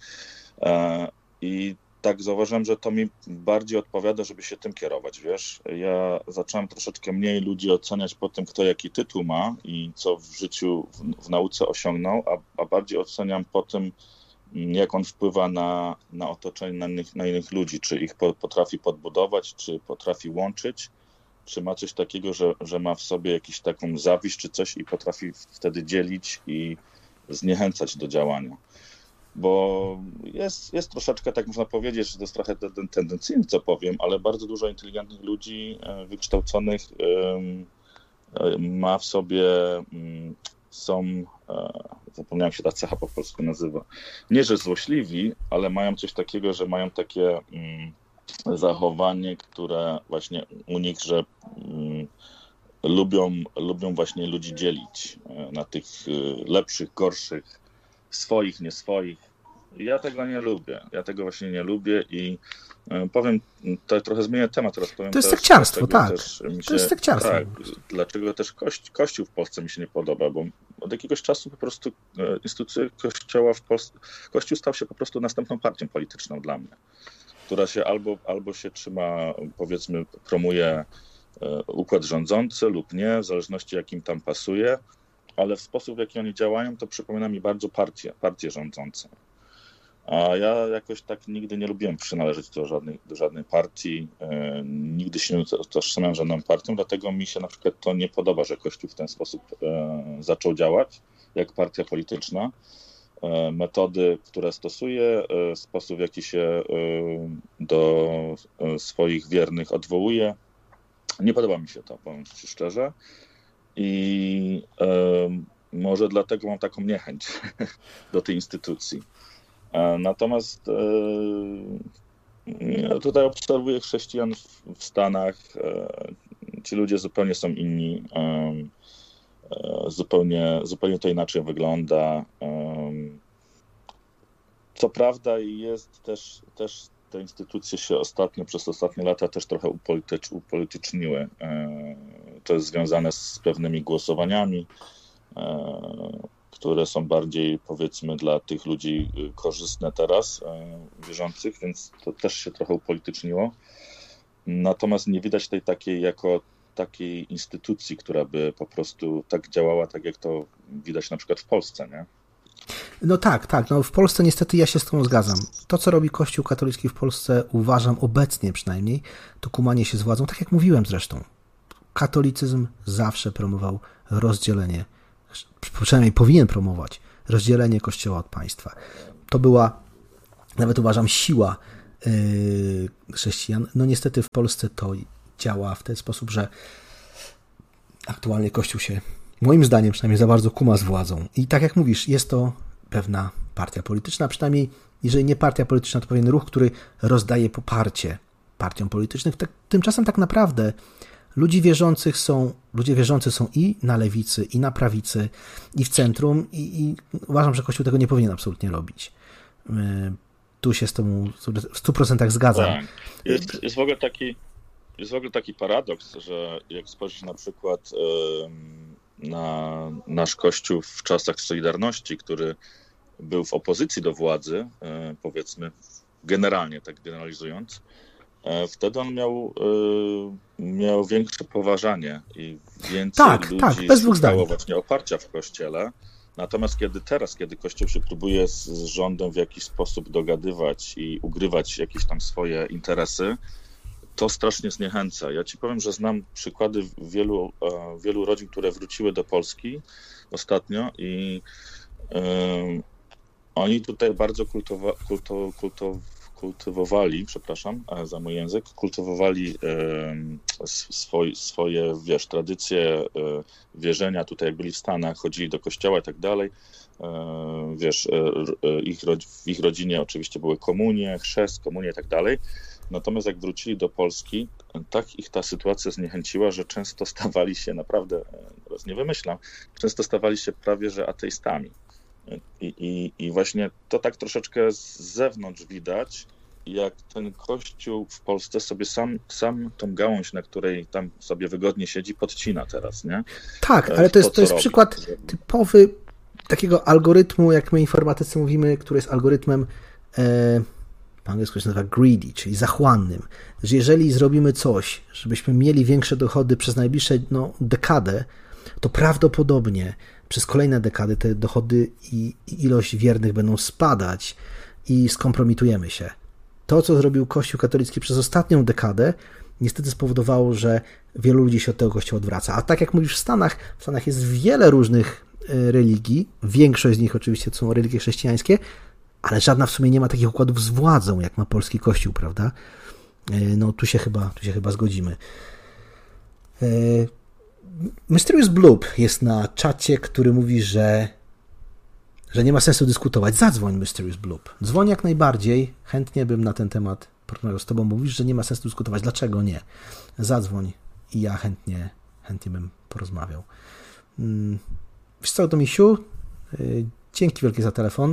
I tak zauważyłem, że to mi bardziej odpowiada, żeby się tym kierować, wiesz. Ja zacząłem troszeczkę mniej ludzi oceniać po tym, kto jaki tytuł ma i co w życiu, w, w nauce osiągnął, a, a bardziej oceniam po tym, jak on wpływa na, na otoczenie, na innych, na innych ludzi, czy ich po, potrafi podbudować, czy potrafi łączyć, czy ma coś takiego, że, że ma w sobie jakąś taką zawiść, czy coś i potrafi wtedy dzielić i zniechęcać do działania. Bo jest, jest troszeczkę, tak można powiedzieć, że to jest trochę tendencyjne, co powiem, ale bardzo dużo inteligentnych ludzi, wykształconych ma w sobie, są, zapomniałem się ta cecha po polsku nazywa, nie że złośliwi, ale mają coś takiego, że mają takie zachowanie, które właśnie u nich, że lubią, lubią właśnie ludzi dzielić na tych lepszych, gorszych, swoich, nie swoich. Ja tego nie lubię. Ja tego właśnie nie lubię i powiem, to trochę zmienię temat teraz. Powiem to jest też, sekciarstwo, tak. Się, to jest sekciarstwo. Tak, dlaczego też kości, Kościół w Polsce mi się nie podoba, bo od jakiegoś czasu po prostu instytucja Kościoła w Polsce, Kościół stał się po prostu następną partią polityczną dla mnie, która się albo, albo się trzyma, powiedzmy, promuje układ rządzący lub nie, w zależności jakim tam pasuje, ale w sposób, w jaki oni działają, to przypomina mi bardzo partię, partię rządzącą. A ja jakoś tak nigdy nie lubiłem przynależeć do żadnej, do żadnej partii, e, nigdy się nie utożsamiam żadną partią, dlatego mi się na przykład to nie podoba, że Kościół w ten sposób e, zaczął działać, jak partia polityczna. E, metody, które stosuje, e, sposób, w jaki się e, do e, swoich wiernych odwołuje, nie podoba mi się to, powiem ci szczerze. I e, może dlatego mam taką niechęć do tej instytucji. E, natomiast e, ja tutaj obserwuję chrześcijan w, w Stanach. E, ci ludzie zupełnie są inni. E, e, zupełnie, zupełnie to inaczej wygląda. E, co prawda jest też, też te instytucje się ostatnio, przez ostatnie lata też trochę upolitycz, upolityczniły. To jest związane z pewnymi głosowaniami, które są bardziej, powiedzmy, dla tych ludzi korzystne teraz, wierzących, więc to też się trochę upolityczniło. Natomiast nie widać tej takiej jako takiej instytucji, która by po prostu tak działała, tak jak to widać na przykład w Polsce, nie? No tak, tak. No w Polsce niestety ja się z tą zgadzam. To, co robi Kościół katolicki w Polsce, uważam obecnie przynajmniej, to kumanie się z władzą, tak jak mówiłem zresztą. katolicyzm zawsze promował rozdzielenie, przynajmniej powinien promować rozdzielenie Kościoła od państwa. To była, nawet uważam, siła yy, chrześcijan. No niestety w Polsce to działa w ten sposób, że aktualnie Kościół się, moim zdaniem przynajmniej, za bardzo kuma z władzą. I tak jak mówisz, jest to pewna partia polityczna, przynajmniej jeżeli nie partia polityczna, to pewien ruch, który rozdaje poparcie partiom politycznym. Tak, tymczasem tak naprawdę ludzi wierzących są, ludzie wierzący są i na lewicy, i na prawicy, i w centrum i, i uważam, że Kościół tego nie powinien absolutnie robić. Tu się z tobą w stu procentach zgadzam. Tak. Jest, jest w ogóle taki jest w ogóle taki paradoks, że jak spojrzysz na przykład na nasz Kościół w czasach Solidarności, który był w opozycji do władzy, powiedzmy generalnie, tak generalizując, wtedy on miał, miał większe poważanie i więcej tak, ludzi tak, bez dwóch zdań. szukało właśnie oparcia w Kościele. Natomiast kiedy teraz, kiedy Kościół się próbuje z, z rządem w jakiś sposób dogadywać i ugrywać jakieś tam swoje interesy, to strasznie zniechęca. Ja ci powiem, że znam przykłady wielu, wielu rodzin, które wróciły do Polski ostatnio i um, oni tutaj bardzo kultowa, kulto, kulto, kultywowali, przepraszam za mój język, kultywowali e, swoj, swoje, wiesz, tradycje e, wierzenia, tutaj jak byli w Stanach, chodzili do kościoła i tak dalej, e, wiesz, e, ich, w ich rodzinie oczywiście były komunie, chrzest, komunie i tak dalej, natomiast jak wrócili do Polski, tak ich ta sytuacja zniechęciła, że często stawali się, naprawdę, teraz nie wymyślam, często stawali się prawie że ateistami. I, i, I właśnie to tak troszeczkę z zewnątrz widać, jak ten Kościół w Polsce sobie sam, sam tą gałąź, na której tam sobie wygodnie siedzi, podcina teraz, nie? Tak, ale to jest, to jest przykład typowy takiego algorytmu, jak my informatycy mówimy, który jest algorytmem e, po angielsku się nazywa greedy, czyli zachłannym, że jeżeli zrobimy coś, żebyśmy mieli większe dochody przez najbliższe no, dekadę, to prawdopodobnie przez kolejne dekady te dochody i ilość wiernych będą spadać i skompromitujemy się. To, co zrobił Kościół katolicki przez ostatnią dekadę, niestety spowodowało, że wielu ludzi się od tego Kościoła odwraca. A tak jak mówisz, w Stanach, w Stanach jest wiele różnych religii, większość z nich oczywiście to są religie chrześcijańskie, ale żadna w sumie nie ma takich układów z władzą, jak ma polski Kościół, prawda? No tu się chyba, tu się chyba zgodzimy. Mysterious Bloop jest na czacie, który mówi, że, że nie ma sensu dyskutować. Zadzwoń, Mysterious Bloop. Dzwoń jak najbardziej. Chętnie bym na ten temat porozmawiał z tobą. Mówisz, że nie ma sensu dyskutować. Dlaczego nie? Zadzwoń i ja chętnie, chętnie bym porozmawiał. Wiesz co, Tomisiu? Dzięki wielkie za telefon.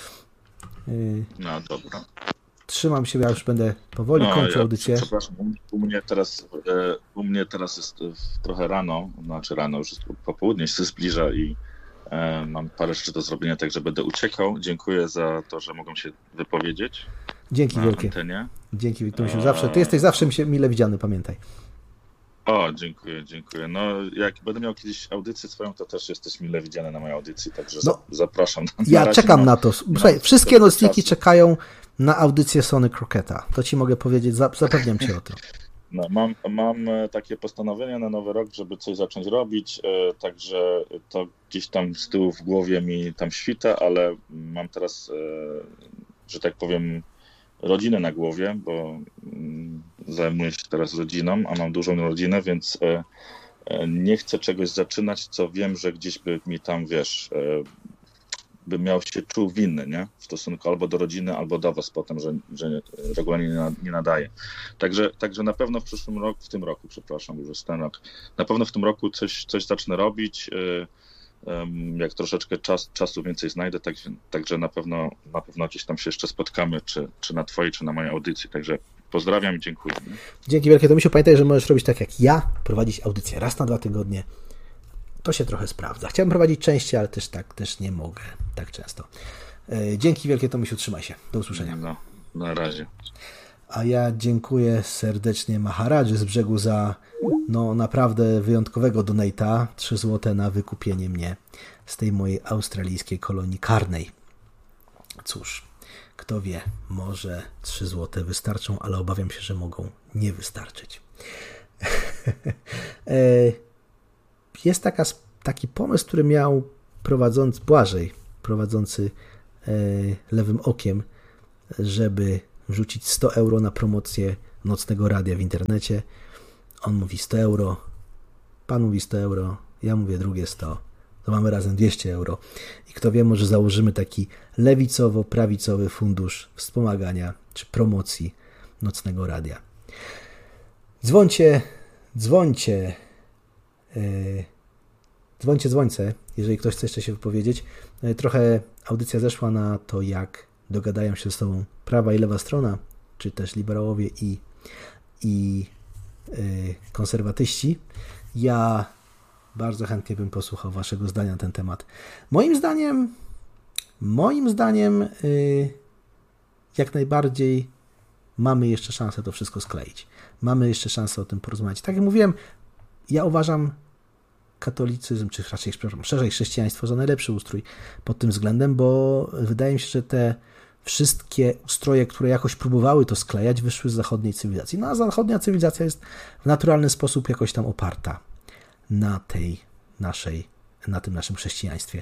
No dobra. Trzymam się, ja już będę powoli no, kończył ja, audycję. Przepraszam, u mnie teraz u mnie teraz jest trochę rano, znaczy rano, już jest popołudnie się zbliża i e, mam parę rzeczy do zrobienia, także będę uciekał. Dziękuję za to, że mogłem się wypowiedzieć. Dzięki wielkie. Antenie. Dzięki Wiktorze. Zawsze, ty jesteś zawsze mile widziany, pamiętaj. O, dziękuję, dziękuję. No, jak będę miał kiedyś audycję swoją, to też jesteś mile widziany na mojej audycji, także no, zapraszam. Na ja razie, czekam no, na to. Słuchaj, no, wszystkie nocniki czekają na audycję Sony Crocketa. To ci mogę powiedzieć, zapewniam cię o to. No, mam, mam takie postanowienia na nowy rok, żeby coś zacząć robić, także to gdzieś tam z tyłu w głowie mi tam świta, ale mam teraz, że tak powiem, rodzinę na głowie, bo zajmuję się teraz rodziną, a mam dużą rodzinę, więc nie chcę czegoś zaczynać, co wiem, że gdzieś by mi tam, wiesz, by miał się czuł winny, nie? W stosunku albo do rodziny, albo do was potem, że, że regularnie nie nadaje. Także, także na pewno w przyszłym roku, w tym roku, przepraszam, już jest ten rok, na pewno w tym roku coś, coś zacznę robić, jak troszeczkę czas, czasu więcej znajdę, tak, także na pewno, na pewno gdzieś tam się jeszcze spotkamy, czy, czy na twojej, czy na mojej audycji, także pozdrawiam i dziękuję. Nie? Dzięki wielkie, Tomisiu, pamiętaj, że możesz robić tak jak ja, prowadzić audycję raz na dwa tygodnie. To się trochę sprawdza. Chciałem prowadzić częściej, ale też tak też nie mogę tak często. Dzięki wielkie, Tomisiu, trzymaj się. Do usłyszenia. No, na razie. A ja dziękuję serdecznie Maharadży z brzegu za no naprawdę wyjątkowego donata. trzy złote na wykupienie mnie z tej mojej australijskiej kolonii karnej. Cóż, kto wie, może trzy złote wystarczą, ale obawiam się, że mogą nie wystarczyć. Jest taka, taki pomysł, który miał prowadzący, Błażej, prowadzący Lewym Okiem, żeby wrzucić sto euro na promocję nocnego radia w internecie. On mówi sto euro, pan mówi sto euro, ja mówię drugie sto, to mamy razem dwieście euro. I kto wie, może założymy taki lewicowo-prawicowy fundusz wspomagania czy promocji nocnego radia. Dzwońcie, dzwońcie, yy, dzwońcie, dzwońce, jeżeli ktoś chce jeszcze się wypowiedzieć. Yy, trochę audycja zeszła na to, jak dogadają się z sobą prawa i lewa strona, czy też liberałowie i, i yy, konserwatyści. Ja bardzo chętnie bym posłuchał waszego zdania na ten temat. Moim zdaniem, moim zdaniem yy, jak najbardziej mamy jeszcze szansę to wszystko skleić. Mamy jeszcze szansę o tym porozmawiać. Tak jak mówiłem, ja uważam katolicyzm, czy raczej przepraszam, szerzej chrześcijaństwo za najlepszy ustrój pod tym względem, bo wydaje mi się, że te wszystkie ustroje, które jakoś próbowały to sklejać, wyszły z zachodniej cywilizacji. No a zachodnia cywilizacja jest w naturalny sposób jakoś tam oparta na tej naszej, na tym naszym chrześcijaństwie.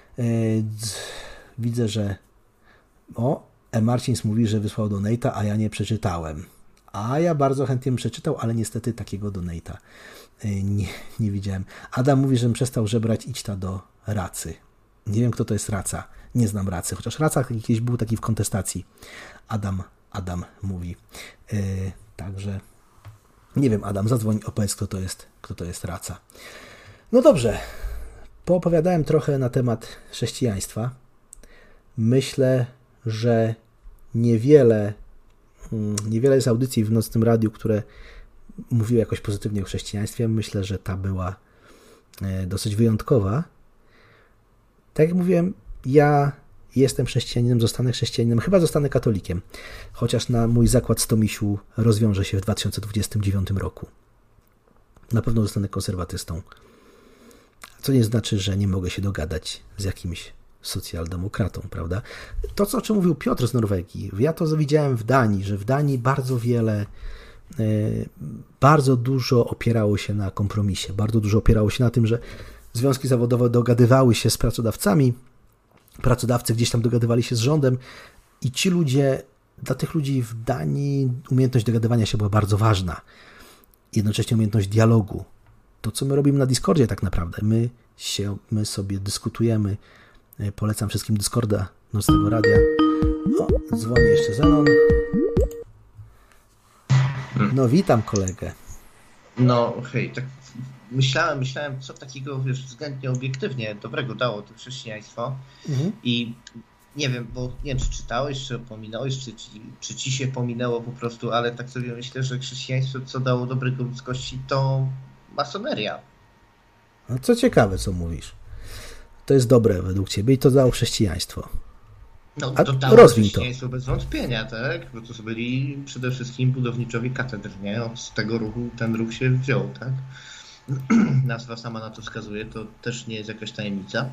Widzę, że o, E. Marcins mówi, że wysłał donate'a, a ja nie przeczytałem. A ja bardzo chętnie bym przeczytał, ale niestety takiego donate'a nie, nie widziałem. Adam mówi, żebym przestał żebrać, idź ta do Racy. Nie wiem, kto to jest Raca. Nie znam Racy, chociaż Raca kiedyś był taki w kontestacji. Adam, Adam mówi. Yy, także nie wiem, Adam, zadzwoń, opowiedz, kto to jest, kto to jest Raca. No dobrze, poopowiadałem trochę na temat chrześcijaństwa. Myślę, że niewiele, niewiele jest audycji w Nocnym Radiu, które mówiły jakoś pozytywnie o chrześcijaństwie. Myślę, że ta była dosyć wyjątkowa. Tak jak mówiłem, ja jestem chrześcijaninem, zostanę chrześcijaninem, chyba zostanę katolikiem, chociaż na mój zakład Stomisiu rozwiąże się w dwa tysiące dwudziestym dziewiątym roku. Na pewno zostanę konserwatystą, co nie znaczy, że nie mogę się dogadać z jakimś socjaldemokratą, prawda? To, co o czym mówił Piotr z Norwegii, ja to widziałem w Danii, że w Danii bardzo wiele, bardzo dużo opierało się na kompromisie, bardzo dużo opierało się na tym, że związki zawodowe dogadywały się z pracodawcami, pracodawcy gdzieś tam dogadywali się z rządem i ci ludzie, dla tych ludzi w Danii umiejętność dogadywania się była bardzo ważna. Jednocześnie umiejętność dialogu. To, co my robimy na Discordzie tak naprawdę. My, się, my sobie dyskutujemy. Polecam wszystkim Discorda, Nocnego Radia. O, dzwoni jeszcze Zenon. No, witam kolegę. No, hej, tak myślałem, myślałem, co takiego, wiesz, względnie obiektywnie dobrego dało to chrześcijaństwo. Mhm. I nie wiem, bo nie wiem, czy czytałeś, czy pominąłeś, czy, czy, czy ci się pominęło po prostu, ale tak sobie myślę, że chrześcijaństwo, co dało dobrego ludzkości, to masoneria. No, co ciekawe, co mówisz. To jest dobre według ciebie i to dało chrześcijaństwo. No, to dało rozwij chrześcijaństwo to. Bez wątpienia, tak? Bo to byli przede wszystkim budowniczowie katedr, nie? Od tego ruchu ten ruch się wziął, tak? Nazwa sama na to wskazuje, to też nie jest jakaś tajemnica.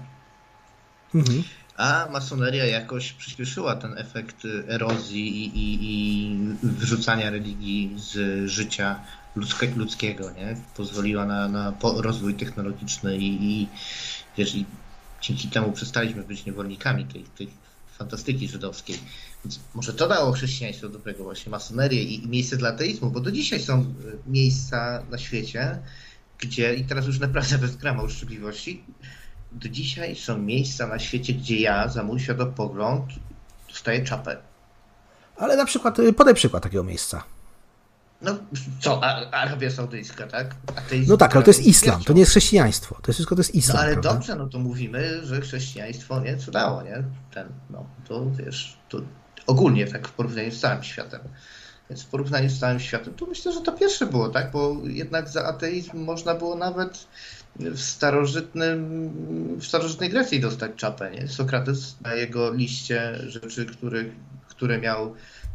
Mhm. A masoneria jakoś przyspieszyła ten efekt erozji i, i, i wyrzucania religii z życia ludzkie, ludzkiego, nie? Pozwoliła na, na rozwój technologiczny i, i wiesz, i dzięki temu przestaliśmy być niewolnikami tej, tej fantastyki żydowskiej. Więc może to dało chrześcijaństwo dobrego, właśnie masonerię i, i miejsce dla ateizmu, bo do dzisiaj są miejsca na świecie, gdzie, i teraz już naprawdę bez grama uszczypliwości, do dzisiaj są miejsca na świecie, gdzie ja za mój światopogląd dostaję czapę. Ale na przykład, podaj przykład takiego miejsca. No co, Arabia Saudyjska, tak? Ateizm, no tak, ale to jest islam, to nie jest chrześcijaństwo. To jest wszystko, to jest islam. No ale prawda? Dobrze, no to mówimy, że chrześcijaństwo, nie, co dało, nie? Ten, no, to wiesz, to ogólnie tak w porównaniu z całym światem. Więc w porównaniu z całym światem, to myślę, że to pierwsze było, tak? Bo jednak za ateizm można było nawet w starożytnym, w starożytnej Grecji dostać czapę, nie? Sokrates na jego liście rzeczy, które, które miał,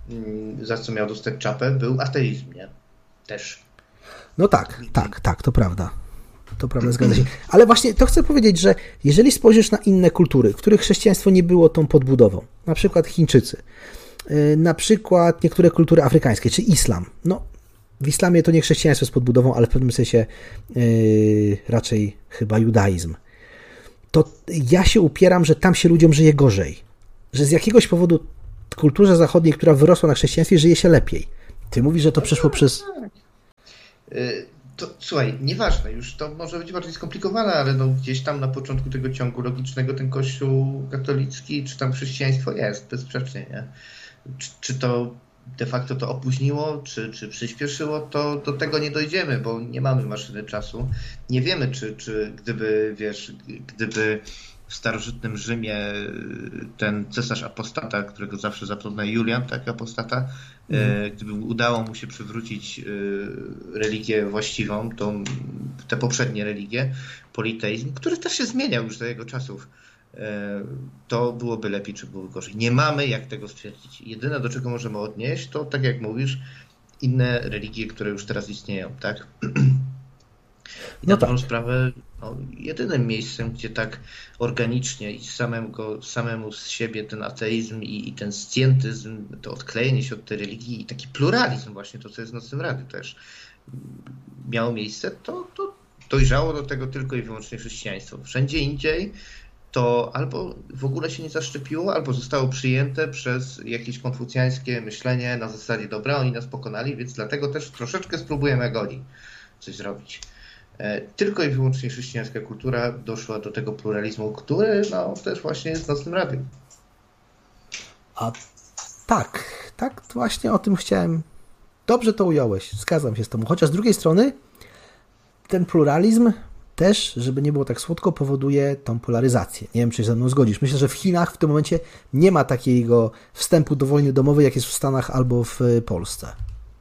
za co miał dostać czapę, był ateizm, nie? Też. No tak, tak, tak, to prawda. To prawda, zgadza się. Ale właśnie to chcę powiedzieć, że jeżeli spojrzysz na inne kultury, w których chrześcijaństwo nie było tą podbudową, na przykład Chińczycy, na przykład niektóre kultury afrykańskie, czy islam, no w islamie to nie chrześcijaństwo jest podbudową, ale w pewnym sensie yy, raczej chyba judaizm. To ja się upieram, że tam się ludziom żyje gorzej. Że z jakiegoś powodu w kulturze zachodniej, która wyrosła na chrześcijaństwie, żyje się lepiej. Ty mówisz, że to przeszło przez... To, słuchaj, nieważne, już to może być bardziej skomplikowane, ale no gdzieś tam na początku tego ciągu logicznego ten kościół katolicki, czy tam chrześcijaństwo jest, bezsprzecznie, nie? Czy, czy to de facto to opóźniło, czy, czy przyspieszyło, to do tego nie dojdziemy, bo nie mamy maszyny czasu. Nie wiemy, czy, czy gdyby, wiesz, gdyby w starożytnym Rzymie ten cesarz apostata, którego zawsze zapomnę, Julian, tak, apostata, mm. gdyby udało mu się przywrócić religię właściwą, tą, te poprzednie religie, politeizm, który też się zmieniał już do jego czasów, to byłoby lepiej, czy byłoby gorzej. Nie mamy jak tego stwierdzić. Jedyne, do czego możemy odnieść, to tak jak mówisz, inne religie, które już teraz istnieją, tak? I na dobrą sprawę, no, jedynym miejscem, gdzie tak organicznie i samemu, samemu z siebie ten ateizm i, i ten scjentyzm, to odklejenie się od tej religii i taki pluralizm właśnie, to co jest w Nocnym Radiu też miało miejsce, to, to dojrzało do tego tylko i wyłącznie chrześcijaństwo. Wszędzie indziej to albo w ogóle się nie zaszczepiło, albo zostało przyjęte przez jakieś konfucjańskie myślenie na zasadzie dobra, oni nas pokonali, więc dlatego też troszeczkę spróbujemy jak oni coś zrobić. Tylko i wyłącznie chrześcijańska kultura doszła do tego pluralizmu, który no, też właśnie jest w Nocnym Radiu. A tak, tak właśnie o tym chciałem. Dobrze to ująłeś, zgadzam się z tobą. Chociaż z drugiej strony ten pluralizm też, żeby nie było tak słodko, powoduje tą polaryzację. Nie wiem, czy się ze mną zgodzisz. Myślę, że w Chinach w tym momencie nie ma takiego wstępu do wojny domowej, jak jest w Stanach albo w Polsce.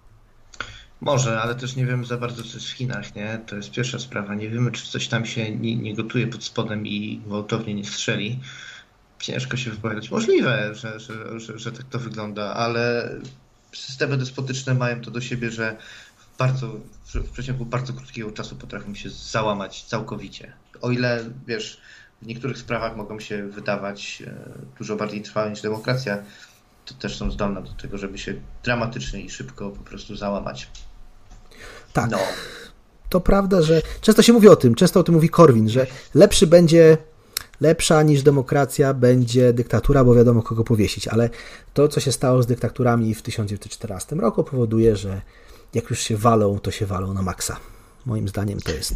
Może, ale też nie wiemy za bardzo, co jest w Chinach, nie? To jest pierwsza sprawa. Nie wiemy, czy coś tam się nie, nie gotuje pod spodem i gwałtownie nie strzeli. Ciężko się wypowiadać. Możliwe, że, że, że, że tak to wygląda, ale systemy despotyczne mają to do siebie, że w, bardzo, w przeciągu bardzo krótkiego czasu potrafią się załamać całkowicie. O ile, wiesz, w niektórych sprawach mogą się wydawać dużo bardziej trwałe niż demokracja, to też są zdolne do tego, żeby się dramatycznie i szybko po prostu załamać. Tak. No. To prawda, że często się mówi o tym, często o tym mówi Korwin, że lepszy będzie, lepsza niż demokracja będzie dyktatura, bo wiadomo kogo powiesić, ale to, co się stało z dyktaturami w tysiąc dziewięćset czternastym roku, powoduje, że jak już się walą, to się walą na maksa. Moim zdaniem to jest...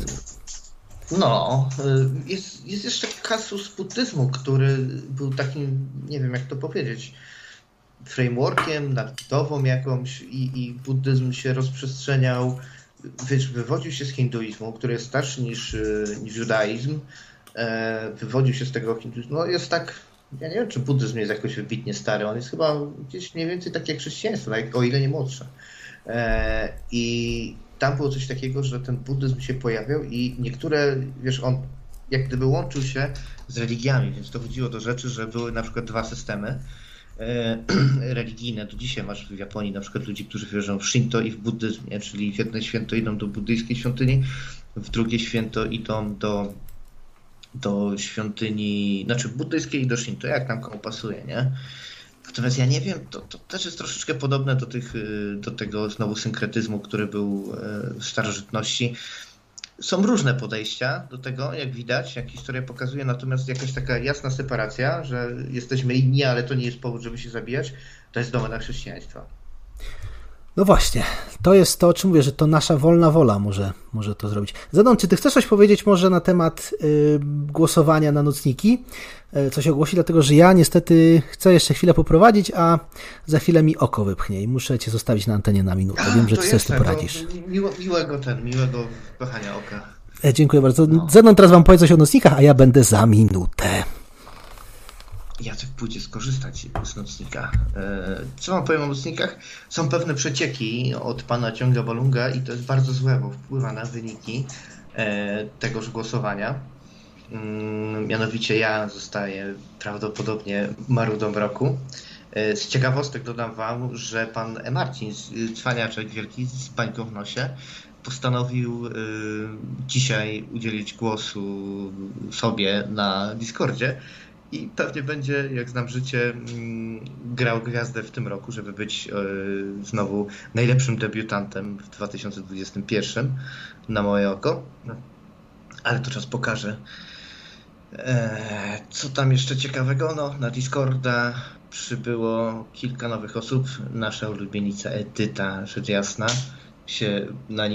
No, jest, jest jeszcze kasus buddyzmu, który był takim, nie wiem jak to powiedzieć, frameworkiem, nadbudową jakąś i, i buddyzm się rozprzestrzeniał, wiesz, wywodził się z hinduizmu, który jest starszy niż, niż judaizm, e, wywodził się z tego hinduizmu, no jest tak, ja nie wiem, czy buddyzm jest jakoś wybitnie stary, on jest chyba gdzieś mniej więcej tak jak chrześcijaństwo, o ile nie młodsze. E, I tam było coś takiego, że ten buddyzm się pojawiał i niektóre, wiesz, on jak gdyby łączył się z religiami, więc dochodziło do rzeczy, że były na przykład dwa systemy religijne. Do dzisiaj masz w Japonii na przykład ludzi, którzy wierzą w Shinto i w buddyzm, nie? Czyli w jedno święto idą do buddyjskiej świątyni, w drugie święto idą do, do świątyni, znaczy buddyjskiej i do Shinto, jak tam komu pasuje, nie? Natomiast ja nie wiem, to, to też jest troszeczkę podobne do, tych, do tego znowu synkretyzmu, który był w starożytności. Są różne podejścia do tego, jak widać, jak historia pokazuje, natomiast jakaś taka jasna separacja, że jesteśmy inni, ale to nie jest powód, żeby się zabijać, to jest domena chrześcijaństwa. No właśnie, to jest to, o czym mówię, że to nasza wolna wola może, może to zrobić. Zenon, czy ty chcesz coś powiedzieć może na temat y, głosowania na nocniki? Y, coś ogłosić, dlatego że ja niestety chcę jeszcze chwilę poprowadzić, a za chwilę mi oko wypchnie i muszę cię zostawić na antenie na minutę. A, Wiem, że ty sobie z tym poradzisz. Miło, miłego ten, miłego wpychania oka. E, dziękuję bardzo. No. Zenon teraz wam powie coś o nocnikach, a ja będę za minutę. Jacek pójdzie skorzystać z nocnika. Co wam powiem o nocnikach? Są pewne przecieki od pana Ciąga Balunga i to jest bardzo złe, bo wpływa na wyniki tegoż głosowania. Mianowicie ja zostaję prawdopodobnie marudą roku. Z ciekawostek dodam wam, że pan E. Marcin, cwaniaczek wielki z bańką w nosie, postanowił dzisiaj udzielić głosu sobie na Discordzie. i pewnie będzie, jak znam życie, grał gwiazdę w tym roku, żeby być znowu najlepszym debiutantem w dwa tysiące dwudziestym pierwszym na moje oko. Ale to czas pokaże. Co tam jeszcze ciekawego? No, na Discorda przybyło kilka nowych osób. Nasza ulubienica Edyta, rzecz jasna, się na nim